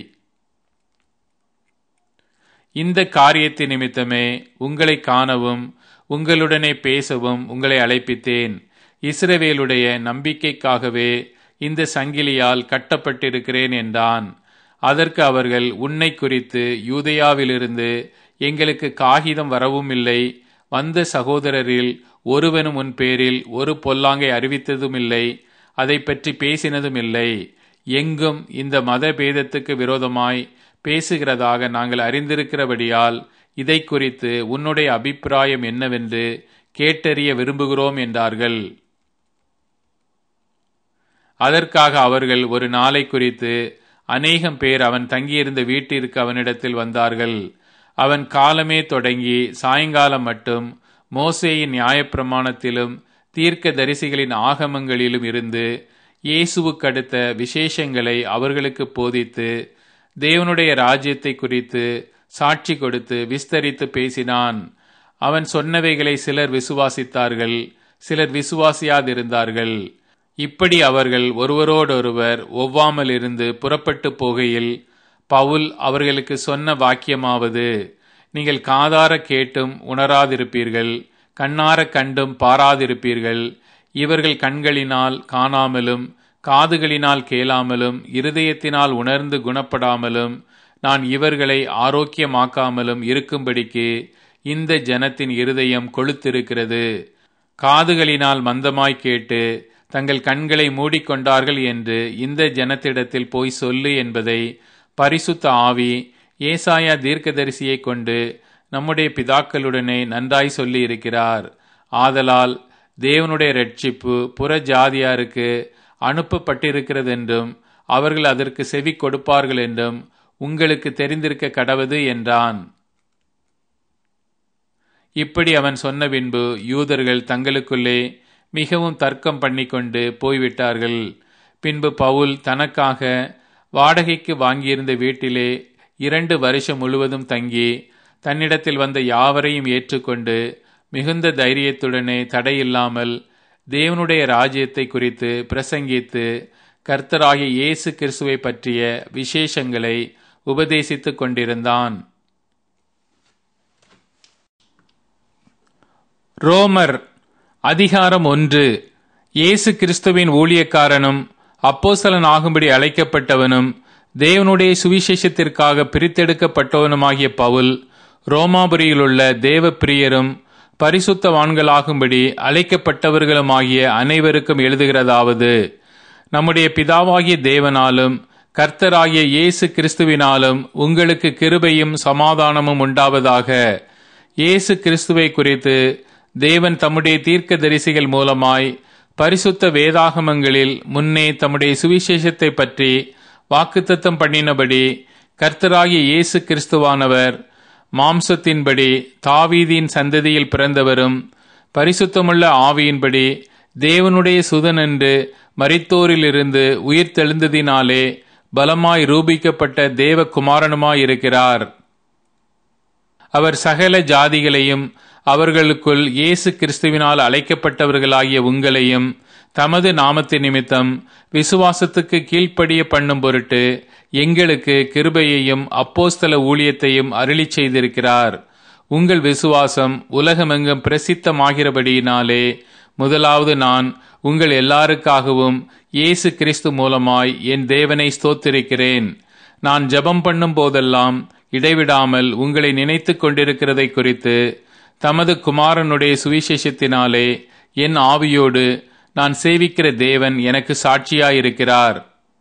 இந்த காரியத்தின் நிமித்தமே உங்களை காணவும் உங்களுடனே பேசவும் உங்களை அழைப்பித்தேன். இஸ்ரவேலுடைய நம்பிக்கைக்காகவே இந்த சங்கிலியால் கட்டப்பட்டிருக்கிறேன் என்றான். அதற்கு அவர்கள், உன்னை குறித்து யூதேயாவிலிருந்து எங்களுக்கு காகிதம் வரவும் இல்லை, வந்த சகோதரரில் ஒருவனும் உன் பேரில் ஒரு பொல்லாங்கை அறிவித்ததும் இல்லை, அதை பற்றி பேசினதும் இல்லை. எங்கும் இந்த மத பேதத்துக்கு விரோதமாய் பேசுகிறதாக நாங்கள் அறிந்திருக்கிறபடியால் இதை குறித்து உன்னுடைய அபிப்பிராயம் என்னவென்று கேட்டறிய விரும்புகிறோம் என்றார்கள். அதற்காக அவர்கள் ஒரு நாளை குறித்து அநேகம் பேர் அவன் தங்கியிருந்த வீட்டிற்கு அவனிடத்தில் வந்தார்கள். அவன் காலமே தொடங்கி சாயங்காலம் மட்டும் மோசேயின் நியாயப்பிரமாணத்திலும் தீர்க்க தரிசிகளின் ஆகமங்களிலும் இருந்து இயேசுவுக்கடுத்த விசேஷங்களை அவர்களுக்கு போதித்து தேவனுடைய ராஜ்யத்தை குறித்து சாட்சி கொடுத்து விஸ்தரித்து பேசினான். அவன் சொன்னவைகளை சிலர் விசுவாசித்தார்கள், சிலர் விசுவாசியாதிருந்தார்கள். இப்படி அவர்கள் ஒருவரோடொருவர் ஒவ்வாமல் இருந்து புறப்பட்டு போகையில் பவுல் அவர்களுக்கு சொன்ன வாக்கியமாவது, நீங்கள் காதார கேட்டும் உணராதிருப்பீர்கள், கண்ணார கண்டும் பாராதிருப்பீர்கள். இவர்கள் கண்களினால் காணாமலும் காதுகளினால் கேளாமலும் இருதயத்தினால் உணர்ந்து குணப்படாமலும் நான் இவர்களை ஆரோக்கியமாக்காமலும் இருக்கும்படிக்கு இந்த ஜனத்தின் இருதயம் கொழுத்திருக்கிறது. காதுகளினால் மந்தமாய் கேட்டு தங்கள் கண்களை மூடிக்கொண்டார்கள் என்று இந்த ஜனத்திடத்தில் போய் சொல்லு என்பதை பரிசுத்த ஆவி ஏசாயா தீர்க்கதரிசியை கொண்டு நம்முடைய பிதாக்களுடனே நன்றாய் சொல்லி இருக்கிறார். ஆதலால் தேவனுடைய இரட்சிப்பு புற ஜாதியாருக்கு அனுப்பப்பட்டிருக்கிறது என்றும் அவர்கள் அதற்கு செவி கொடுப்பார்கள் என்றும் உங்களுக்கு தெரிந்திருக்க கடவது என்றான். இப்படி அவன் சொன்ன பின்பு யூதர்கள் தங்களுக்குள்ளே மிகவும் தர்க்கம் பண்ணிக்கொண்டு போய்விட்டார்கள். பின்பு பவுல் தனக்காக வாடகைக்கு வாங்கியிருந்த வீட்டிலே 2 வருஷம் முழுவதும் தங்கி தன்னிடத்தில் வந்த யாவரையும் ஏற்றுக்கொண்டு மிகுந்த தைரியத்துடனே தடையில்லாமல் தேவனுடைய ராஜ்யத்தை குறித்து பிரசங்கித்து கர்த்தராகிய இயேசு கிறிஸ்துவை பற்றிய விசேஷங்களை உபதேசித்துக் கொண்டிருந்தான். ரோமர் அதிகாரம் 1. இயேசு கிறிஸ்துவின் ஊழியக்காரனும் அப்போஸ்தலன் ஆகும்படி அழைக்கப்பட்டவனும் தேவனுடைய சுவிசேஷத்திற்காக பிரித்தெடுக்கப்பட்டவனுமாகிய பவுல், ரோமாபுரியிலுள்ள தேவ பிரியரும் பரிசுத்தவான்களாகும்படி அழைக்கப்பட்டவர்களுமாகிய அனைவருக்கும் எழுதுகிறதாவது, நம்முடைய பிதாவாகிய தேவனாலும் கர்த்தராகிய இயேசு கிறிஸ்துவினாலும் உங்களுக்கு கிருபையும் சமாதானமும் உண்டாவதாக. இயேசு கிறிஸ்துவை குறித்து தேவன் தம்முடைய தீர்க்க தரிசிகள் மூலமாய் பரிசுத்த வேதாகமங்களில் முன்னே தம்முடைய சுவிசேஷத்தை பற்றி வாக்குத்தத்தம் பண்ணினபடி கர்த்தராகிய இயேசு கிறிஸ்துவானவர் மாம்சத்தின்படி தாவீதின் சந்ததியில் பிறந்தவரும் பரிசுத்தமுள்ள ஆவியின்படி தேவனுடைய சுதன் என்று மரித்தோரிலிருந்து உயிர்த்தெழுந்ததினாலே பலமாய் ரூபிக்கப்பட்ட தேவ குமாரனுமாயிருக்கிறார். அவர் சகல ஜாதிகளையும் அவர்களுக்குள் இயேசு கிறிஸ்துவினால் அழைக்கப்பட்டவர்களாகிய உங்களையும் தமது நாமத்தின் நிமித்தம் விசுவாசத்துக்கு கீழ்ப்படிய பண்ணும் பொருட்டு எங்களுக்கு கிருபையையும் அப்போஸ்தல ஊழியத்தையும் அருளிச் செய்திருக்கிறார். உங்கள் விசுவாசம் உலகமெங்கும் பிரசித்தமாகிறபடியினாலே முதலாவது நான் உங்கள் எல்லாருக்காகவும் இயேசு கிறிஸ்து மூலமாய் என் தேவனை ஸ்தோத்திரிக்கிறேன். நான் ஜெபம் பண்ணும் போதெல்லாம் இடைவிடாமல் உங்களை நினைத்து கொண்டிருக்கிறதை குறித்து தமது குமாரனுடைய சுவிசேஷத்தினாலே என் ஆவியோடு நான் சேவிக்கிற தேவன் எனக்கு சாட்சியாயிருக்கிறார்.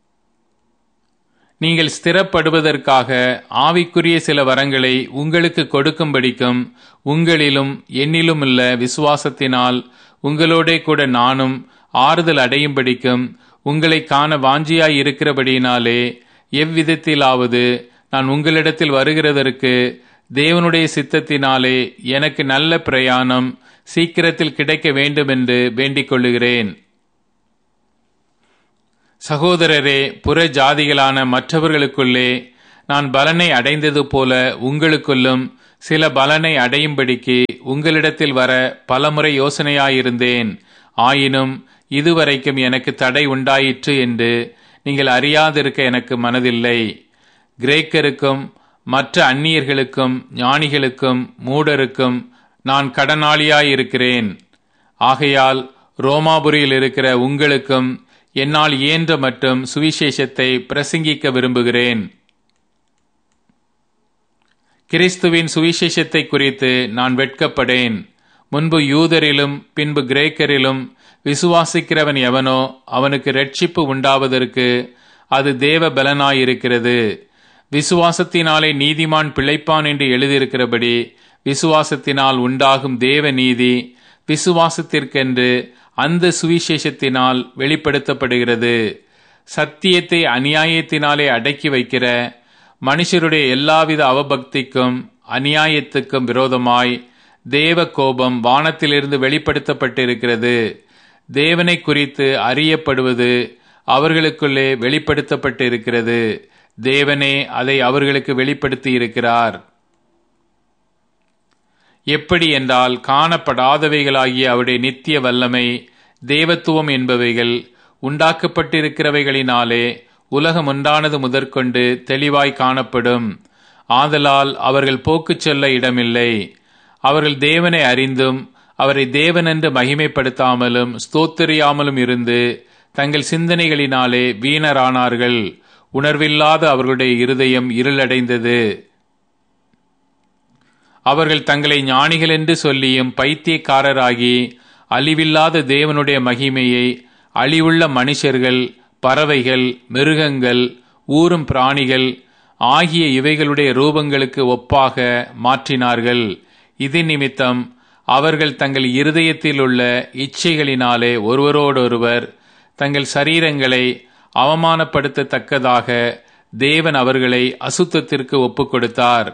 நீங்கள் ஸ்திரப்படுவதற்காக ஆவிக்குரிய சில வரங்களை உங்களுக்கு கொடுக்கும்படிக்கும் உங்களிலும் என்னிலும் உள்ள விசுவாசத்தினால் உங்களோடே கூட நானும் ஆறுதல் அடையும்படிக்கும் உங்களை காண வாஞ்சியாய் இருக்கிறபடியினாலே எவ்விதத்திலாவது நான் உங்களிடத்தில் வருகிறதற்கு தேவனுடைய சித்தத்தினாலே எனக்கு நல்ல பிரயாணம் சீக்கிரத்தில் கிடைக்க வேண்டும் என்று வேண்டிக் கொள்ளுகிறேன். சகோதரரே, புற ஜாதிகளான மற்றவர்களுக்குள்ளே நான் பலனை அடைந்தது போல உங்களுக்குள்ளும் சில பலனை அடையும்படிக்கு உங்களிடத்தில் வர பலமுறை யோசனையாயிருந்தேன். ஆயினும் இதுவரைக்கும் எனக்கு தடை உண்டாயிற்று என்று நீங்கள் அறியாதிருக்க எனக்கு மனதில்லை. கிரேக்கருக்கும் மற்ற அந்நியர்களுக்கும் ஞானிகளுக்கும் மூடருக்கும் நான் கடனாளியாயிருக்கிறேன். ஆகையால் ரோமாபுரியில் இருக்கிற உங்களுக்கும் என்னால் இயன்ற மட்டும் சுவிசேஷத்தை பிரசங்கிக்க விரும்புகிறேன். கிறிஸ்துவின் சுவிசேஷத்தை குறித்து நான் வெட்கப்படேன். முன்பு யூதரிலும் பின்பு கிரேக்கரிலும் விசுவாசிக்கிறவன் எவனோ அவனுக்கு இரட்சிப்பு உண்டாவதற்கு அது தேவ பலனாயிருக்கிறது. விசுவாசத்தினாலே நீதிமான் பிழைப்பான் என்று எழுதியிருக்கிறபடி விசுவாசத்தினால் உண்டாகும் தேவ நீதி விசுவாசத்திற்கென்று அந்த சுவிசேஷத்தினால் வெளிப்படுத்தப்படுகிறது. சத்தியத்தை அநியாயத்தினாலே அடக்கி வைக்கிற மனுஷருடைய எல்லாவித அவபக்திக்கும் அநியாயத்துக்கும் விரோதமாய் தேவ கோபம் வானத்திலிருந்து வெளிப்படுத்தப்பட்டிருக்கிறது. தேவனை குறித்து அறியப்படுவது அவர்களுக்குள்ளே வெளிப்படுத்தப்பட்டிருக்கிறது. தேவனே அதை அவர்களுக்கு வெளிப்படுத்தி இருக்கிறார். எப்படி என்றால், காணப்படாதவைகளாகிய அவருடைய நித்திய வல்லமை தேவத்துவம் என்பவைகள் உண்டாக்கப்பட்டிருக்கிறவைகளினாலே உலகம் உண்டானது முதற்கொண்டு தெளிவாய் காணப்படும். ஆதலால் அவர்கள் போக்கு சொல்ல இடமில்லை. அவர்கள் தேவனை அறிந்தும் அவரை தேவனென்று மகிமைப்படுத்தாமலும் ஸ்தோத்திரியாமலும் இருந்து தங்கள் சிந்தனைகளினாலே வீணரானார்கள். உணர்வில்லாத அவர்களுடைய இருதயம் இருளடைந்தது. அவர்கள் தங்களை ஞானிகள் என்று சொல்லியும் பைத்தியக்காரராகி அழிவில்லாத தேவனுடைய மகிமையை அழிவுள்ள மனுஷர்கள், பறவைகள், மிருகங்கள், ஊரும் பிராணிகள் ஆகிய இவைகளுடைய ரூபங்களுக்கு ஒப்பாக மாற்றினார்கள். இது நிமித்தம் அவர்கள் தங்கள் இருதயத்தில் உள்ள இச்சைகளினாலே ஒருவரோடொருவர் தங்கள் சரீரங்களை அவமானப்படுத்தத்தக்கதாக தேவன் அவர்களை அசுத்தத்திற்கு ஒப்புக் கொடுத்தார்.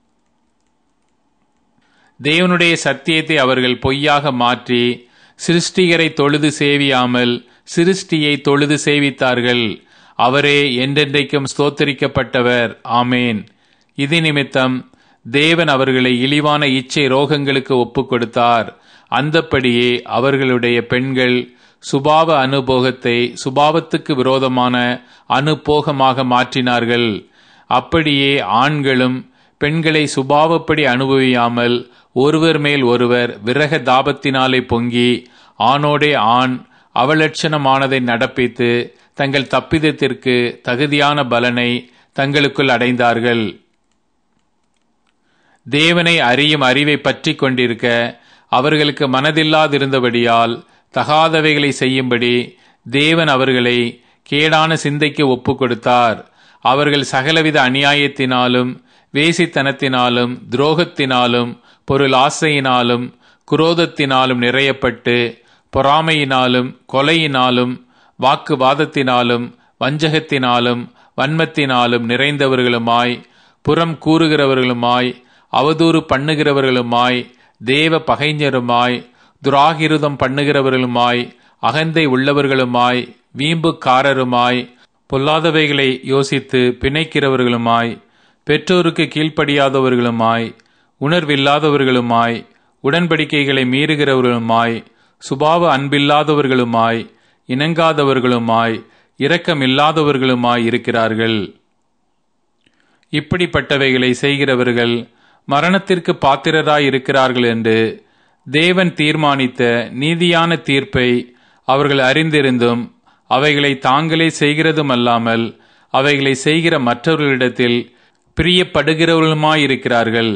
தேவனுடைய சத்தியத்தை அவர்கள் பொய்யாக மாற்றி சிருஷ்டிகரை தொழுது சேவியாமல் சிருஷ்டியை தொழுது சேவித்தார்கள். அவரே என்றென்றைக்கும் ஸ்தோத்தரிக்கப்பட்டவர். ஆமேன். இது நிமித்தம் தேவன் அவர்களை இழிவான இச்சை ரோகங்களுக்கு ஒப்புக் கொடுத்தார். அந்தப்படியே அவர்களுடைய பெண்கள் சுபாவ அனுபோகத்தை சுபாவத்துக்கு விரோதமான அனுபோகமாக மாற்றினார்கள். அப்படியே ஆண்களும் பெண்களை சுபாவப்படி அனுபவியாமல் ஒருவர் மேல் ஒருவர் விரக தாபத்தினாலே பொங்கி ஆணோடே ஆண் அவலட்சணமானதை நடப்பித்து தங்கள் தப்பிதத்திற்கு தகுதியான பலனை தங்களுக்குள் அடைந்தார்கள். தேவனை அறியும் அறிவை பற்றி கொண்டிருக்க அவர்களுக்கு மனதில்லாதிருந்தபடியால் தகாதவைகளை செய்யும்படி தேவன் அவர்களை கேடான சிந்தைக்கு ஒப்புக் கொடுத்தார். அவர்கள் சகலவித அநியாயத்தினாலும் வேசித்தனத்தினாலும் துரோகத்தினாலும் பொருள் ஆசையினாலும் குரோதத்தினாலும் நிறையப்பட்டு பொறாமையினாலும் கொலையினாலும் வாக்குவாதத்தினாலும் வஞ்சகத்தினாலும் வன்மத்தினாலும் நிறைந்தவர்களுமாய் புறம் கூறுகிறவர்களுமாய் அவதூறு பண்ணுகிறவர்களுமாய் தேவ பகைஞருமாய் துராகிருதம் பண்ணுகிறவர்களுமாய் அகந்தை உள்ளவர்களுமாய் வீம்புக்காரருமாய் பொல்லாதவைகளை யோசித்து பிணைக்கிறவர்களுமாய் பெற்றோருக்கு கீழ்ப்படியாதவர்களுமாய் உணர்வில்லாதவர்களுமாய் உடன்படிக்கைகளை மீறுகிறவர்களுமாய் சுபாவ அன்பில்லாதவர்களுமாய் இணங்காதவர்களுமாய் இரக்கமில்லாதவர்களுமாய் இருக்கிறார்கள். இப்படிப்பட்டவைகளை செய்கிறவர்கள் மரணத்திற்கு பாத்திரராய் இருக்கிறார்கள் என்று தேவன் தீர்மானித்த நீதியான தீர்ப்பை அவர்கள் அறிந்திருந்தும் அவைகளை தாங்களே செய்கிறதுமல்லாமல் அவைகளை செய்கிற மற்றவர்களிடத்தில் பிரியப்படுகிறவர்களுமாயிருக்கிறார்கள்.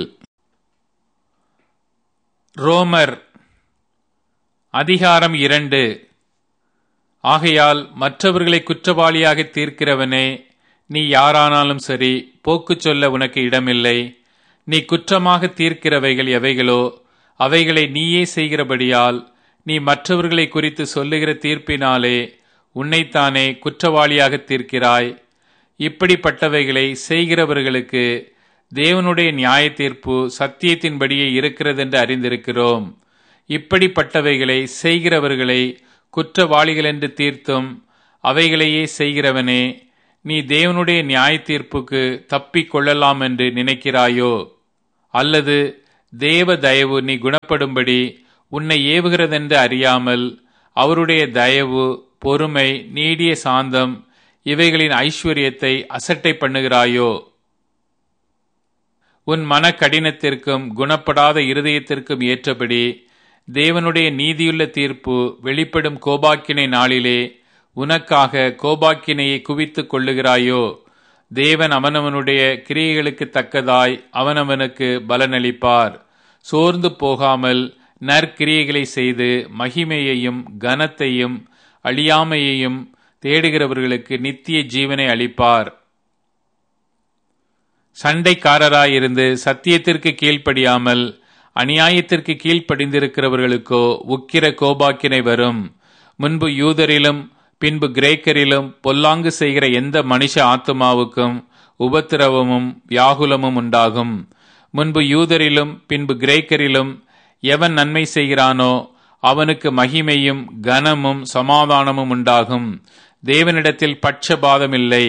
ரோமர் அதிகாரம் 2. ஆகையால் மற்றவர்களை குற்றவாளியாக தீர்க்கிறவனே, நீ யாரானாலும் சரி, போக்கு சொல்ல உனக்கு இடமில்லை. நீ குற்றமாக தீர்க்கிறவைகள் எவைகளோ அவைகளை நீயே செய்கிறபடியால் நீ மற்றவர்களை குறித்து சொல்லுகிற தீர்ப்பினாலே உன்னைத்தானே குற்றவாளியாக தீர்க்கிறாய். இப்படிப்பட்டவைகளை செய்கிறவர்களுக்கு தேவனுடைய நியாய தீர்ப்பு சத்தியத்தின்படியே இருக்கிறதென்று அறிந்திருக்கிறோம். இப்படிப்பட்டவைகளை செய்கிறவர்களை குற்றவாளிகள் என்று தீர்த்தும் அவைகளையே செய்கிறவனே, நீ தேவனுடைய நியாய தீர்ப்புக்கு தப்பிக் கொள்ளலாம் என்று நினைக்கிறாயோ? அல்லது தேவ தயவு நீ குணப்படும்படி உன்னை ஏவுகிறதென்று அறியாமல் அவருடைய தயவு, பொறுமை, நீடிய சாந்தம் இவைகளின் ஐஸ்வர்யத்தை அசட்டை பண்ணுகிறாயோ? உன் மன கடினத்திற்கும் குணப்படாத இருதயத்திற்கும் ஏற்றபடி தேவனுடைய நீதியுள்ள தீர்ப்பு வெளிப்படும் கோபாக்கினை நாளிலே உனக்காக கோபாக்கினையை குவித்துக் கொள்ளுகிறாயோ? தேவன் அவனவனுடைய கிரியைகளுக்கு தக்கதாய் அவனவனுக்கு பலனளிப்பார். சோர்ந்து போகாமல் நற்கிரியைகளை செய்து மகிமையையும் கனத்தையும் அழியாமையையும் தேடுகிறவர்களுக்கு நித்திய ஜீவனை அளிப்பார். சண்டைக்காரராயிருந்து சத்தியத்திற்கு கீழ்ப்படியாமல் அநியாயத்திற்கு கீழ்ப்படிந்திருக்கிறவர்களுக்கோ உக்கிர கோபாக்கினை வரும். முன்பு யூதரிலும் பின்பு கிரேக்கரிலும் பொல்லாங்கு செய்கிற எந்த மனுஷ ஆத்துமாவுக்கும் உபத்திரவமும் வியாகுலமும் உண்டாகும். முன்பு யூதரிலும் பின்பு கிரேக்கரிலும் எவன் நன்மை செய்கிறானோ அவனுக்கு மகிமையும் கனமும் சமாதானமும் உண்டாகும். தேவனிடத்தில் பட்சபாதமில்லை.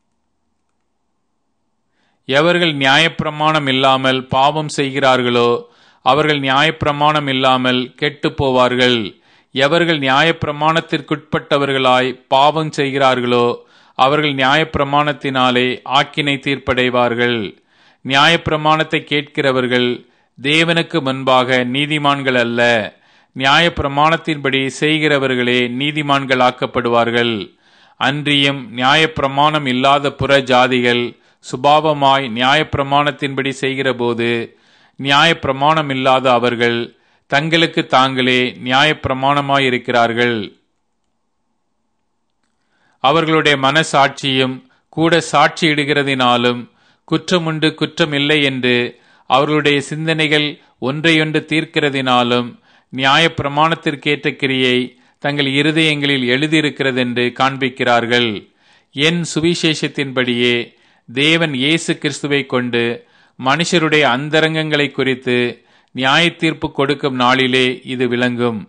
எவர்கள் நியாயப்பிரமாணம் இல்லாமல் பாவம் செய்கிறார்களோ அவர்கள் நியாயப்பிரமாணம் இல்லாமல் கெட்டு போவார்கள். எவர்கள் நியாயப்பிரமாணத்திற்குட்பட்டவர்களாய் பாவம் செய்கிறார்களோ அவர்கள் நியாயப்பிரமாணத்தினாலே ஆக்கினை தீர்ப்படைவார்கள். நியாயப்பிரமாணத்தை கேட்கிறவர்கள் தேவனுக்கு முன்பாக நீதிமான்கள் அல்ல, நியாயப்பிரமாணத்தின்படி செய்கிறவர்களே நீதிமான்கள் ஆக்கப்படுவார்கள். அன்றியும் நியாயப்பிரமாணம் இல்லாத புற ஜாதிகள் சுபாவமாய் நியாயப்பிரமாணத்தின்படி செய்கிறபோது நியாயப்பிரமாணம் இல்லாத அவர்கள் தங்களுக்கு தாங்களே நியாயப்பிரமாணமாயிருக்கிறார்கள். அவர்களுடைய மனசாட்சியும் கூட சாட்சியிடுகிறதினாலும் குற்றமுண்டு குற்றமில்லை என்று அவர்களுடைய சிந்தனைகள் ஒன்றையொன்று தீர்க்கிறதினாலும் நியாயப்பிரமாணத்திற்கேற்ற கிரியை தங்கள் இருதயங்களில் எழுதியிருக்கிறதென்று காண்பிக்கிறார்கள். என் சுவிசேஷத்தின்படியே தேவன் இயேசு கிறிஸ்துவை கொண்டு மனுஷருடைய அந்தரங்கங்களை குறித்து நியாய தீர்ப்பு கொடுக்கும் நாளிலே இது விளங்கும்.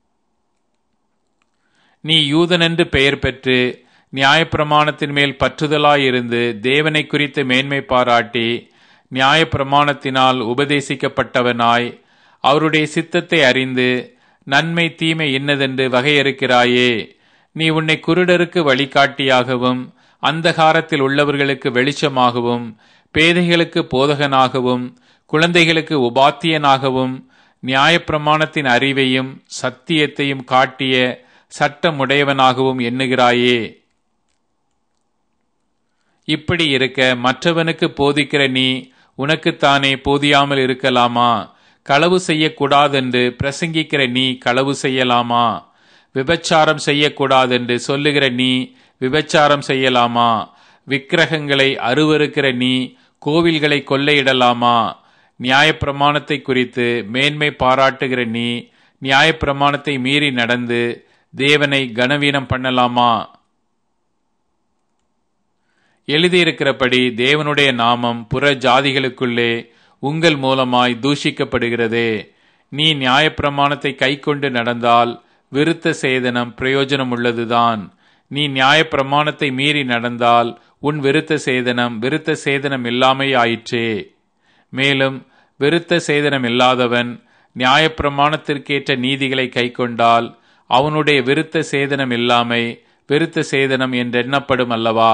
நீ யூதனென்று பெயர் பெற்று நியாயப்பிரமாணத்தின் மேல் பற்றுதலாயிருந்து தேவனை குறித்து மேன்மை பாராட்டி நியாயப்பிரமாணத்தினால் உபதேசிக்கப்பட்டவனாய் அவருடைய சித்தத்தை அறிந்து நன்மை தீமை இன்னதென்று வகையறுக்கிறாயே. நீ உன்னை குருடருக்கு வழிகாட்டியாகவும் அந்தகாரத்தில் உள்ளவர்களுக்கு வெளிச்சமாகவும் பேதைகளுக்கு போதகனாகவும் குழந்தைகளுக்கு உபாத்தியனாகவும் நியாயப்பிரமாணத்தின் அறிவையும் சத்தியத்தையும் காட்டிய சட்டமுடையவனாகவும் எண்ணுகிறாயே. இப்படி இருக்க மற்றவனுக்கு போதிக்கிற நீ உனக்குத்தானே போதியாமல் இருக்கலாமா? களவு செய்யக்கூடாதென்று பிரசங்கிக்கிற நீ களவு செய்யலாமா? விபச்சாரம் செய்யக்கூடாதென்று சொல்லுகிற நீ விபச்சாரம் செய்யலாமா? விக்கிரகங்களை அருவருக்கிற நீ கோவில்களை கொள்ளையிடலாமா? நியாயப்பிரமாணத்தை குறித்து மேன்மை பாராட்டுகிற நீ நியாயப்பிரமாணத்தை மீறி நடந்து தேவனை கனவீனம் பண்ணலாமா? எழுதியிருக்கிறபடி தேவனுடைய நாமம் புற ஜாதிகளுக்குள்ளே உங்கள் மூலமாய் தூஷிக்கப்படுகிறதே. நீ நியாயப்பிரமாணத்தை கைக்கொண்டு நடந்தால் விருத்த சேதனம் பிரயோஜனம் உள்ளதுதான். நீ நியாயப்பிரமாணத்தை மீறி நடந்தால் உன் விருத்த சேதனம் இல்லாமை ஆயிற்றே. மேலும் விருத்த சேதனம் இல்லாதவன் நியாயப்பிரமாணத்திற்கேற்ற நீதிகளை கைக்கொண்டால் அவனுடைய விருத்த சேதனம் இல்லாமை விருத்த சேதனம் என்றெண்ணப்படும் அல்லவா?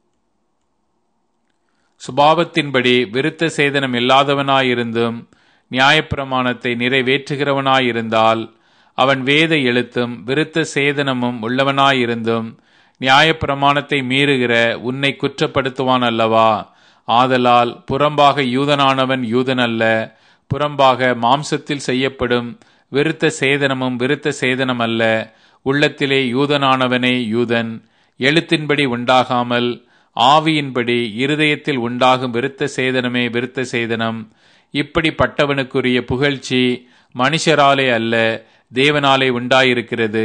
சுபாவத்தின்படி விருத்த சேதனம் இல்லாதவனாயிருந்தும் நியாயப்பிரமாணத்தை நிறைவேற்றுகிறவனாயிருந்தால் அவன் வேத எழுத்தும் விருத்த சேதனமும் உள்ளவனாயிருந்தும் நியாயப்பிரமாணத்தை மீறுகிற உன்னை குற்றப்படுத்துவான் அல்லவா? ஆதலால் புறம்பாக யூதனானவன் யூதன் அல்ல, புறம்பாக மாம்சத்தில் செய்யப்படும் விருத்த சேதனமும் விருத்த சேதனம் அல்ல, உள்ளத்திலே யூதனானவனே யூதன். எழுத்தின்படி உண்டாகாமல் ஆவியின்படி இருதயத்தில் உண்டாகும் விருத்த சேதனமே விருத்த சேதனம். இப்படிப்பட்டவனுக்குரிய புகழ்ச்சி மனுஷராலே அல்ல, தேவனாலே உண்டாயிருக்கிறது.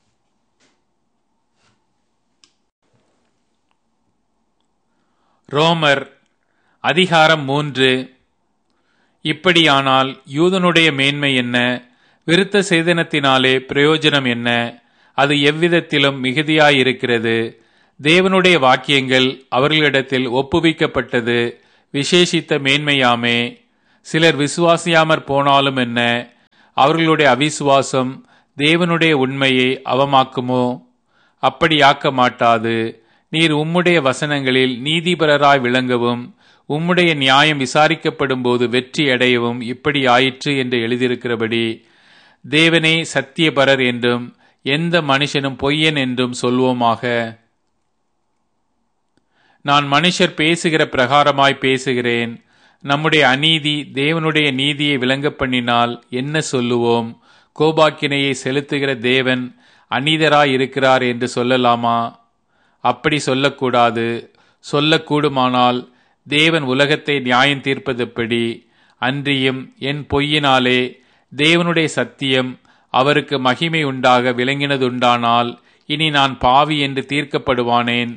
ரோமர் அதிகாரம் 3. இப்படியானால் யூதனுடைய மேன்மை என்ன? விருத்த சேதனத்தினாலே பிரயோஜனம் என்ன? அது எவ்விதத்திலும் மிகுதியாயிருக்கிறது. தேவனுடைய வாக்கியங்கள் அவர்களிடத்தில் ஒப்புவிக்கப்பட்டது விசேஷித்த மேன்மையாமே. சிலர் விசுவாசியாமற் போனாலும் என்ன, அவர்களுடைய அவிசுவாசம் தேவனுடைய உண்மையை அவமாக்குமோ? அப்படியாக்க மாட்டாது. நீர் உம்முடைய வசனங்களில் நீதிபரராய் விளங்கவும் உம்முடைய நியாயம் விசாரிக்கப்படும் போது வெற்றி அடையவும் இப்படி ஆயிற்று என்று எழுதியிருக்கிறபடி தேவனே சத்தியபரர் என்றும் எந்த மனுஷனும் பொய்யன் என்றும் சொல்வோமாக. நான் மனுஷர் பேசுகிற பிரகாரமாய் பேசுகிறேன். நம்முடைய அநீதி தேவனுடைய நீதியை விளங்க பண்ணினால் என்ன சொல்லுவோம்? கோபாக்கினையை செலுத்துகிற தேவன் அநீதராய் இருக்கிறார் என்று சொல்லலாமா? அப்படி சொல்லக்கூடாது. சொல்லக்கூடுமானால் தேவன் உலகத்தை நியாயம் தீர்ப்பதெப்படி? அன்றியும் என் பொய்யினாலே தேவனுடைய சத்தியம் அவருக்கு மகிமை உண்டாக விளங்கினதுண்டானால் இனி நான் பாவி என்று தீர்க்கப்படுவானேன்.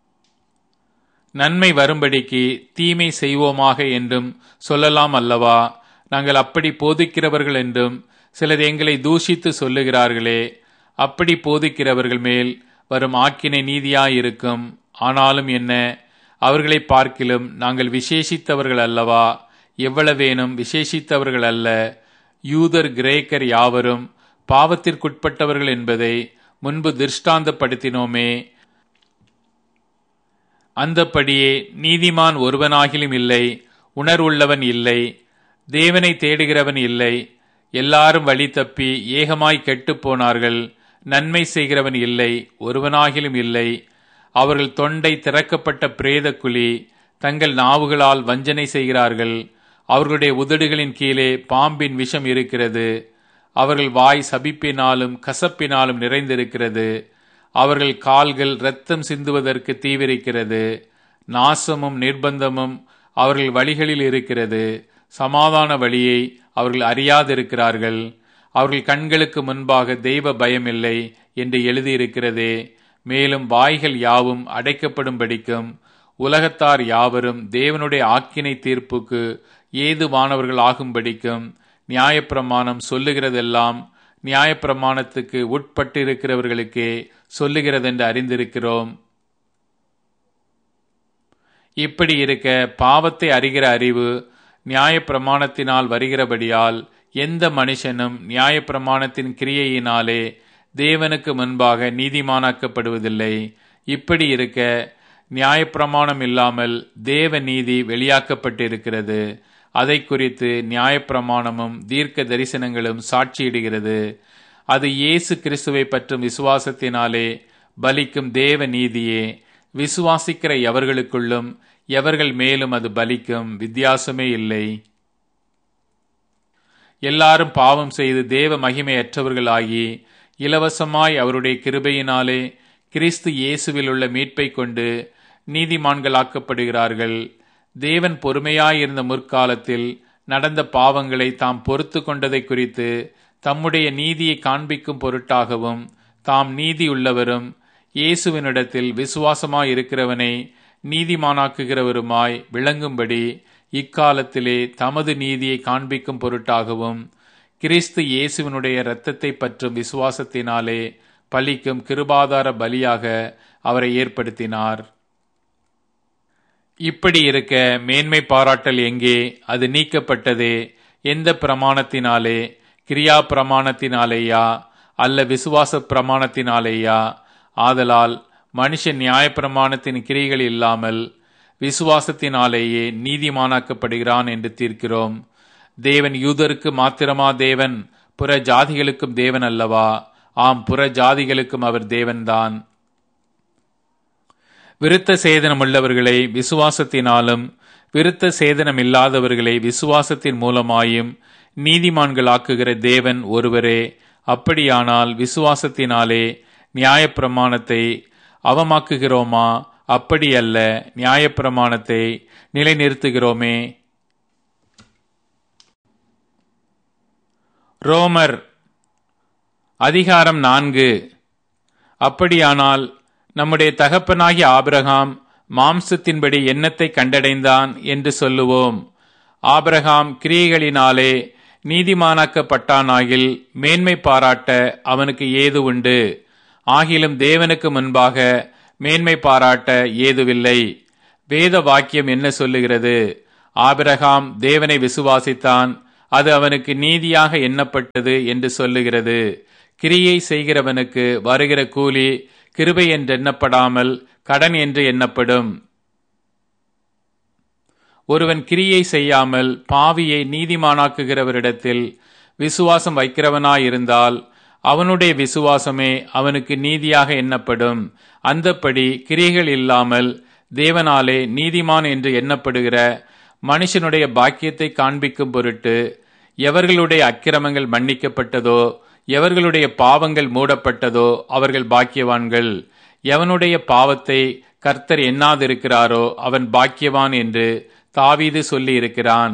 நன்மை வரும்படிக்கு தீமை செய்வோமாக என்றும் சொல்லலாம் அல்லவா? நாங்கள் அப்படி போதிக்கிறவர்கள் என்றும் சிலர் எங்களை தூஷித்து சொல்லுகிறார்களே. அப்படி போதிக்கிறவர்கள் மேல் வரும் ஆக்கினை நீதியாயிருக்கும். ஆனாலும் என்ன, அவர்களை பார்க்கிலும் நாங்கள் விசேஷித்தவர்கள் அல்லவா? எவ்வளவேனும் விசேஷித்தவர்கள் அல்ல. யூதர் கிரேக்கர் யாவரும் பாவத்திற்குட்பட்டவர்கள் என்பதை முன்பு திருஷ்டாந்தப்படுத்தினோமே. அந்தப்படியே நீதிமான் ஒருவனாகிலும் இல்லை, உணர்வுள்ளவன் இல்லை, தேவனை தேடுகிறவன் இல்லை. எல்லாரும் வழி தப்பி ஏகமாய் கெட்டுப் போனார்கள். நன்மை செய்கிறவன் இல்லை, ஒருவனாகிலும் இல்லை. அவர்கள் தொண்டை திறக்கப்பட்ட பிரேத குழி. தங்கள் நாவுகளால் வஞ்சனை செய்கிறார்கள். அவர்களுடைய உதடுகளின் கீழே பாம்பின் விஷம் இருக்கிறது. அவர்கள் வாய் சபிப்பினாலும் கசப்பினாலும் நிறைந்திருக்கிறது. அவர்கள் கால்கள் இரத்தம் சிந்துவதற்கு தீவிரிக்கிறது. நாசமும் நிர்பந்தமும் அவர்கள் வழிகளில் இருக்கிறது. சமாதான வழியை அவர்கள் அறியாதிருக்கிறார்கள். அவர்கள் கண்களுக்கு முன்பாக தெய்வ பயமில்லை என்று எழுதியிருக்கிறதே. மேலும் வாய்கள் யாவும் அடைக்கப்படும்படிக்கும் உலகத்தார் யாவரும் தேவனுடைய ஆக்கினை தீர்ப்புக்கு ஏதுவானவர்கள் ஆகும்படிக்கும் நியாயப்பிரமாணம் சொல்லுகிறதெல்லாம் நியாயப்பிரமாணத்துக்கு உட்பட்டிருக்கிறவர்களுக்கே சொல்லுகிறதென்று அறிந்திருக்கிறோம். இப்படி இருக்க பாவத்தை அறிகிற அறிவு நியாயப்பிரமாணத்தினால் வருகிறபடியால் எந்த மனுஷனும் நியாயப்பிரமாணத்தின் கிரியையினாலே தேவனுக்கு முன்பாக நீதிமானாக்கப்படுவதில்லை. இப்படி இருக்க நியாயப்பிரமாணம் இல்லாமல் தேவ நீதி வெளியாக்கப்பட்டிருக்கிறது. அதை குறித்து நியாயப்பிரமாணமும் தீர்க்க தரிசனங்களும் சாட்சியிடுகிறது. அது இயேசு கிறிஸ்துவை பற்றும் விசுவாசத்தினாலே பலிக்கும் தேவ நீதியே. விசுவாசிக்கிற எவர்களுக்குள்ளும் எவர்கள் மேலும் அது பலிக்கும், வித்தியாசமே இல்லை. எல்லாரும் பாவம் செய்து தேவ மகிமையற்றவர்களாகி இலவசமாய் அவருடைய கிருபையினாலே கிறிஸ்து இயேசுவில் உள்ள மீட்பை கொண்டு நீதிமான்களாக்கப்படுகிறார்கள். தேவன் பொறுமையாயிருந்த முற்காலத்தில் நடந்த பாவங்களை தாம் பொறுத்து கொண்டதை குறித்து தம்முடைய நீதியை காண்பிக்கும் பொருட்டாகவும் தாம் நீதி உள்ளவரும் இயேசுவினிடத்தில் விசுவாசமாயிருக்கிறவனை நீதிமானாக்குகிறவருமாய் விளங்கும்படி இக்காலத்திலே தமது நீதியை காண்பிக்கும் பொருட்டாகவும் கிறிஸ்து இயேசுவினுடைய இரத்தத்தை பற்றும் விசுவாசத்தினாலே பலிக்கும் கிருபாதார பலியாக அவரை ஏற்படுத்தினார். இப்படி இருக்க மேன்மை பாராட்டல் எங்கே? அது நீக்கப்பட்டதே. எந்த பிரமாணத்தினாலே? கிரியா பிரமாணத்தினாலேயா அல்ல விசுவாச பிரமாணத்தினாலேயா? ஆதலால் மனுஷன் நியாயப்பிரமாணத்தின் கிரிகள் இல்லாமல் விசுவாசத்தினாலேயே நீதிமானாக்கப்படுகிறான் என்று தீர்க்கிறோம். தேவன் யூதருக்கு மாத்திரமா தேவன்? புற ஜாதிகளுக்கும் தேவன் அல்லவா? ஆம், புற ஜாதிகளுக்கும் அவர் தேவன்தான். விருத்த சேதனம் உள்ளவர்களை விசுவாசத்தினாலும் விருத்த சேதனம் இல்லாதவர்களை விசுவாசத்தின் மூலமாயும் நீதிமான்களாக்குகிற தேவன் ஒருவரே. அப்படியானால் விசுவாசத்தினாலே நியாயப்பிரமாணத்தை அவமாக்குகிறோமா? அப்படியல்ல, நியாயப்பிரமாணத்தை நிலைநிறுத்துகிறோமே. ரோமர் அதிகாரம் 4. அப்படியானால் நம்முடைய தகப்பனாகிய ஆபிரகாம் மாம்சத்தின்படி எண்ணத்தை கண்டடைந்தான் என்று சொல்லுவோம். ஆபிரகாம் கிரியைகளினாலே நீதிமானாக்கப்பட்டானாகில் மேன்மை பாராட்ட அவனுக்கு ஏது உண்டு? ஆகிலும் தேவனுக்கு முன்பாக மேன்மை பாராட்ட ஏதுவில்லை. வேத வாக்கியம் என்ன சொல்லுகிறது? ஆபிரகாம் தேவனை விசுவாசித்தான், அது அவனுக்கு நீதியாக எண்ணப்பட்டது என்று சொல்லுகிறது. கிரியை செய்கிறவனுக்கு வருகிற கூலி கிருபை என்று எண்ணப்படாமல் கடன் என்று எண்ணப்படும். ஒருவன் கிரியை செய்யாமல் பாவியை நீதிமானாக்குகிறவரிடத்தில் விசுவாசம் வைக்கிறவனாயிருந்தால் அவனுடைய விசுவாசமே அவனுக்கு நீதியாக எண்ணப்படும். அந்தப்படி கிரியைகள் இல்லாமல் தேவனாலே நீதிமான் என்று எண்ணப்படுகிற மனுஷனுடைய பாக்கியத்தை காண்பிக்கும் பொருட்டு எவர்களுடைய அக்கிரமங்கள் மன்னிக்கப்பட்டதோ, எவர்களுடைய பாவங்கள் மூடப்பட்டதோ அவர்கள் பாக்கியவான்கள். எவனுடைய பாவத்தை கர்த்தர் எண்ணாதிருக்கிறாரோ அவன் பாக்கியவான் என்று தாவீது சொல்லி இருக்கிறான்.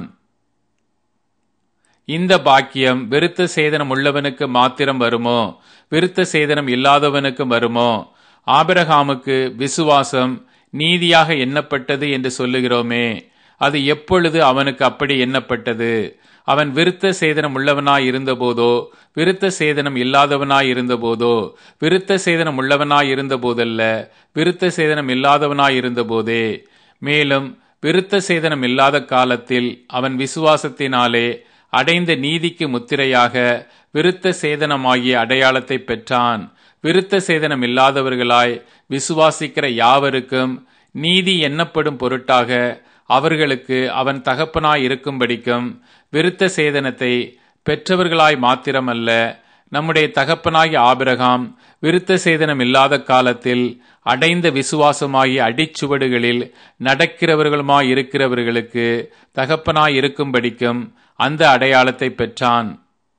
இந்த பாக்கியம் விருத்த சேதனம் உள்ளவனுக்கு மாத்திரம் வருமோ? விருத்த சேதனம் இல்லாதவனுக்கும் வருமோ? ஆபிரகாமுக்கு விசுவாசம் நீதியாக எண்ணப்பட்டது என்று சொல்லுகிறோமே, அது எப்பொழுது அவனுக்கு அப்படி எண்ணப்பட்டது? அவன் விருத்த சேதனம் உள்ளவனாய் இருந்தபோதோ, விருத்த சேதனம் இல்லாதவனாய் இருந்தபோதோ? விருத்த சேதனம் உள்ளவனாய் இருந்த போதல்ல, விருத்த சேதனம் இல்லாதவனாய் இருந்தபோதே. மேலும் விருத்த சேதனம் இல்லாத காலத்தில் அவன் விசுவாசத்தினாலே அடைந்த நீதிக்கு முத்திரையாக விருத்த சேதனமாகிய அடையாளத்தை பெற்றான். விருத்த சேதனம் இல்லாதவர்களாய் விசுவாசிக்கிற யாவருக்கும் நீதி எண்ணப்படும் பொருட்டாக அவர்களுக்கு அவன் தகப்பனாய் இருக்கும்படிக்கும் விருத்த சேதனத்தை பெற்றவர்களாய் மாத்திரமல்ல, நம்முடைய தகப்பனாகிய ஆபிரகாம் விருத்த சேதனம் இல்லாத காலத்தில் அடைந்த விசுவாசமாகிய அடிச்சுவடுகளில் நடக்கிறவர்களுமாய் இருக்கிறவர்களுக்கு தகப்பனாய் இருக்கும்படிக்கும் அந்த அடையாளத்தை பெற்றான்.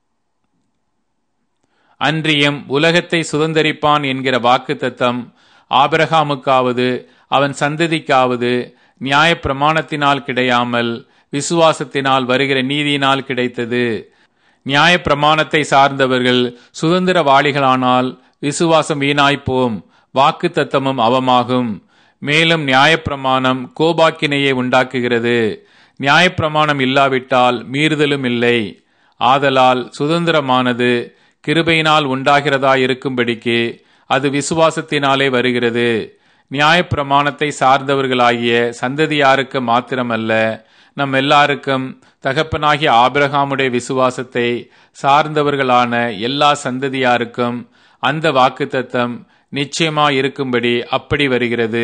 அன்றியும் உலகத்தை சுதந்தரிப்பான் என்கிற வாக்குத்தத்தம் ஆபிரகாமுக்காவது அவன் சந்ததிக்காவது நியாய பிரமாணத்தினால் கிடையாமல் விசுவாசத்தினால் வருகிற நீதியினால் கிடைத்தது. நியாய பிரமாணத்தை சார்ந்தவர்கள் சுதந்திரவாளிகளானால் விசுவாசம் வீணாய்ப்போம், வாக்குத்தத்தமும் அவமாகும். மேலும் நியாயப்பிரமாணம் கோபாக்கினையை உண்டாக்குகிறது. நியாயப்பிரமாணம் இல்லாவிட்டால் மீறுதலும் இல்லை. ஆதலால் சுதந்திரமானது கிருபையினால் உண்டாகிறதா இருக்கும்படிக்கு அது விசுவாசத்தினாலே வருகிறது. நியாயப்பிரமாணத்தை சார்ந்தவர்களாகிய சந்ததியாருக்கு மாத்திரமல்ல, நம் எல்லாருக்கும் தகப்பனாகிய ஆபிரகாமுடைய விசுவாசத்தை சார்ந்தவர்களான எல்லா சந்ததியாருக்கும் அந்த வாக்குத்தத்தம் நிச்சயமாயிருக்கும்படி அப்படி வருகிறது.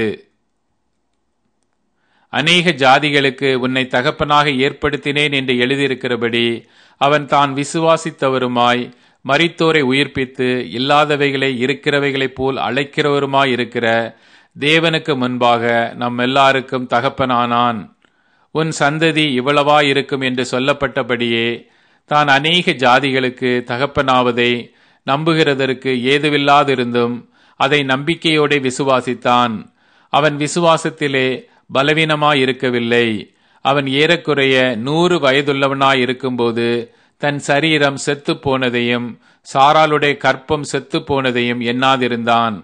அநேக ஜாதிகளுக்கு உன்னை தகப்பனாக ஏற்படுத்தினேன் என்று எழுதியிருக்கிறபடி அவன் தான் விசுவாசித்தவருமாய் மரித்தோரை உயிர்ப்பித்து இல்லாதவைகளை இருக்கிறவைகளைப் போல் அழைக்கிறவருமாய் இருக்கிற தேவனுக்கு முன்பாக நம் எல்லாருக்கும் தகப்பனானான். உன் சந்ததி இவ்வளவாயிருக்கும் என்று சொல்லப்பட்டபடியே தான் அநேக ஜாதிகளுக்கு தகப்பனாவதை நம்புகிறதற்கு ஏதுவில்லாதிருந்தும் அதை நம்பிக்கையோடு விசுவாசித்தான். அவன் விசுவாசத்திலே பலவீனமாயிருக்கவில்லை. அவன் ஏறக்குறைய 100 வயதுள்ளவனாயிருக்கும்போது தன் சரீரம் செத்து போனதையும் சாராளுடைய கற்பம் செத்து போனதையும் எண்ணாதிருந்தான்.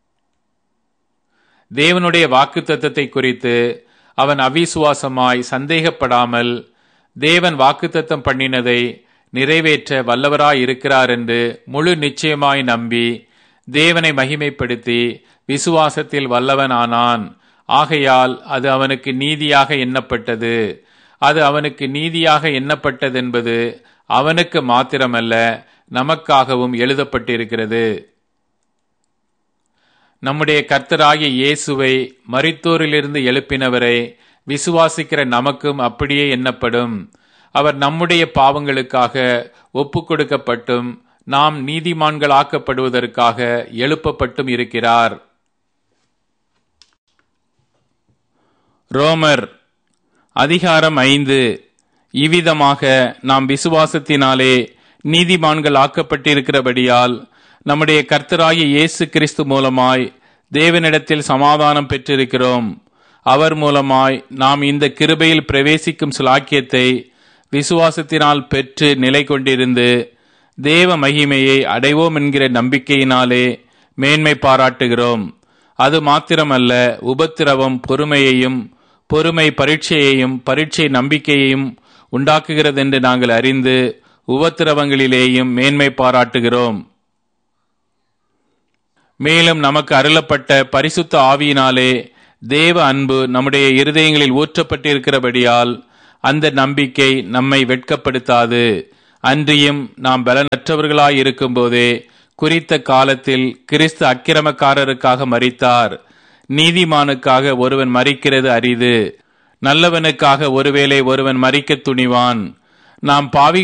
தேவனுடைய வாக்குத்தத்தத்தை குறித்து அவன் அவிசுவாசமாய் சந்தேகப்படாமல் தேவன் வாக்குத்தத்தம் பண்ணினதை நிறைவேற்ற வல்லவராயிருக்கிறார் என்று முழு நிச்சயமாய் நம்பி தேவனை மகிமைப்படுத்தி விசுவாசத்தில் வல்லவனானான். ஆகையால் அது அவனுக்கு நீதியாக எண்ணப்பட்டது. அது அவனுக்கு நீதியாக எண்ணப்பட்டதென்பது அவனுக்கு மாத்திரமல்ல, நமக்காகவும் எழுதப்பட்டிருக்கிறது. நம்முடைய கர்த்தராகிய இயேசுவை மரித்தோரிலிருந்து எழுப்பினவரை விசுவாசிக்கிற நமக்கும் அப்படியே எண்ணப்படும். அவர் நம்முடைய பாவங்களுக்காக ஒப்பு கொடுக்கப்பட்டும் நாம் நீதிமான்களாக்கப்படுவதற்காக எழுப்பப்பட்டும் இருக்கிறார். ரோமர் அதிகாரம் 5. இவ்விதமாக நாம் விசுவாசத்தினாலே நீதிமான்கள் ஆக்கப்பட்டிருக்கிறபடியால் நம்முடைய கர்த்தராகிய இயேசு கிறிஸ்து மூலமாய் தேவனிடத்தில் சமாதானம் பெற்றிருக்கிறோம். அவர் மூலமாய் நாம் இந்த கிருபையில் பிரவேசிக்கும் சிலாக்கியத்தை விசுவாசத்தினால் பெற்று நிலை கொண்டிருந்து தேவ மகிமையை அடைவோம் என்கிற நம்பிக்கையினாலே மேன்மை பாராட்டுகிறோம். அது மாத்திரமல்ல, உபத்திரவம் பொறுமையையும், பொறுமை பரீட்சையையும், பரீட்சை நம்பிக்கையையும் உண்டாக்குகிறதென்று நாங்கள் அறிந்து உபத்திரவங்களிலேயும் மேன்மை பாராட்டுகிறோம். மேலும் நமக்கு அருளப்பட்ட பரிசுத்த ஆவியினாலே தேவ அன்பு நம்முடைய இருதயங்களில் ஊற்றப்பட்டிருக்கிறபடியால் அந்த நம்பிக்கை நம்மை வெட்கப்படுத்தாது. அன்றியும் நாம் பலனற்றவர்களாயிருக்கும் போதே குறித்த காலத்தில் கிறிஸ்து அக்கிரமக்காரருக்காக மரித்தார். நீதிமானுக்காக ஒருவன் மரிக்கிறது அரிது, நல்லவனுக்காக ஒருவேளை ஒருவன் மரிக்க துணிவான். நாம் பாவி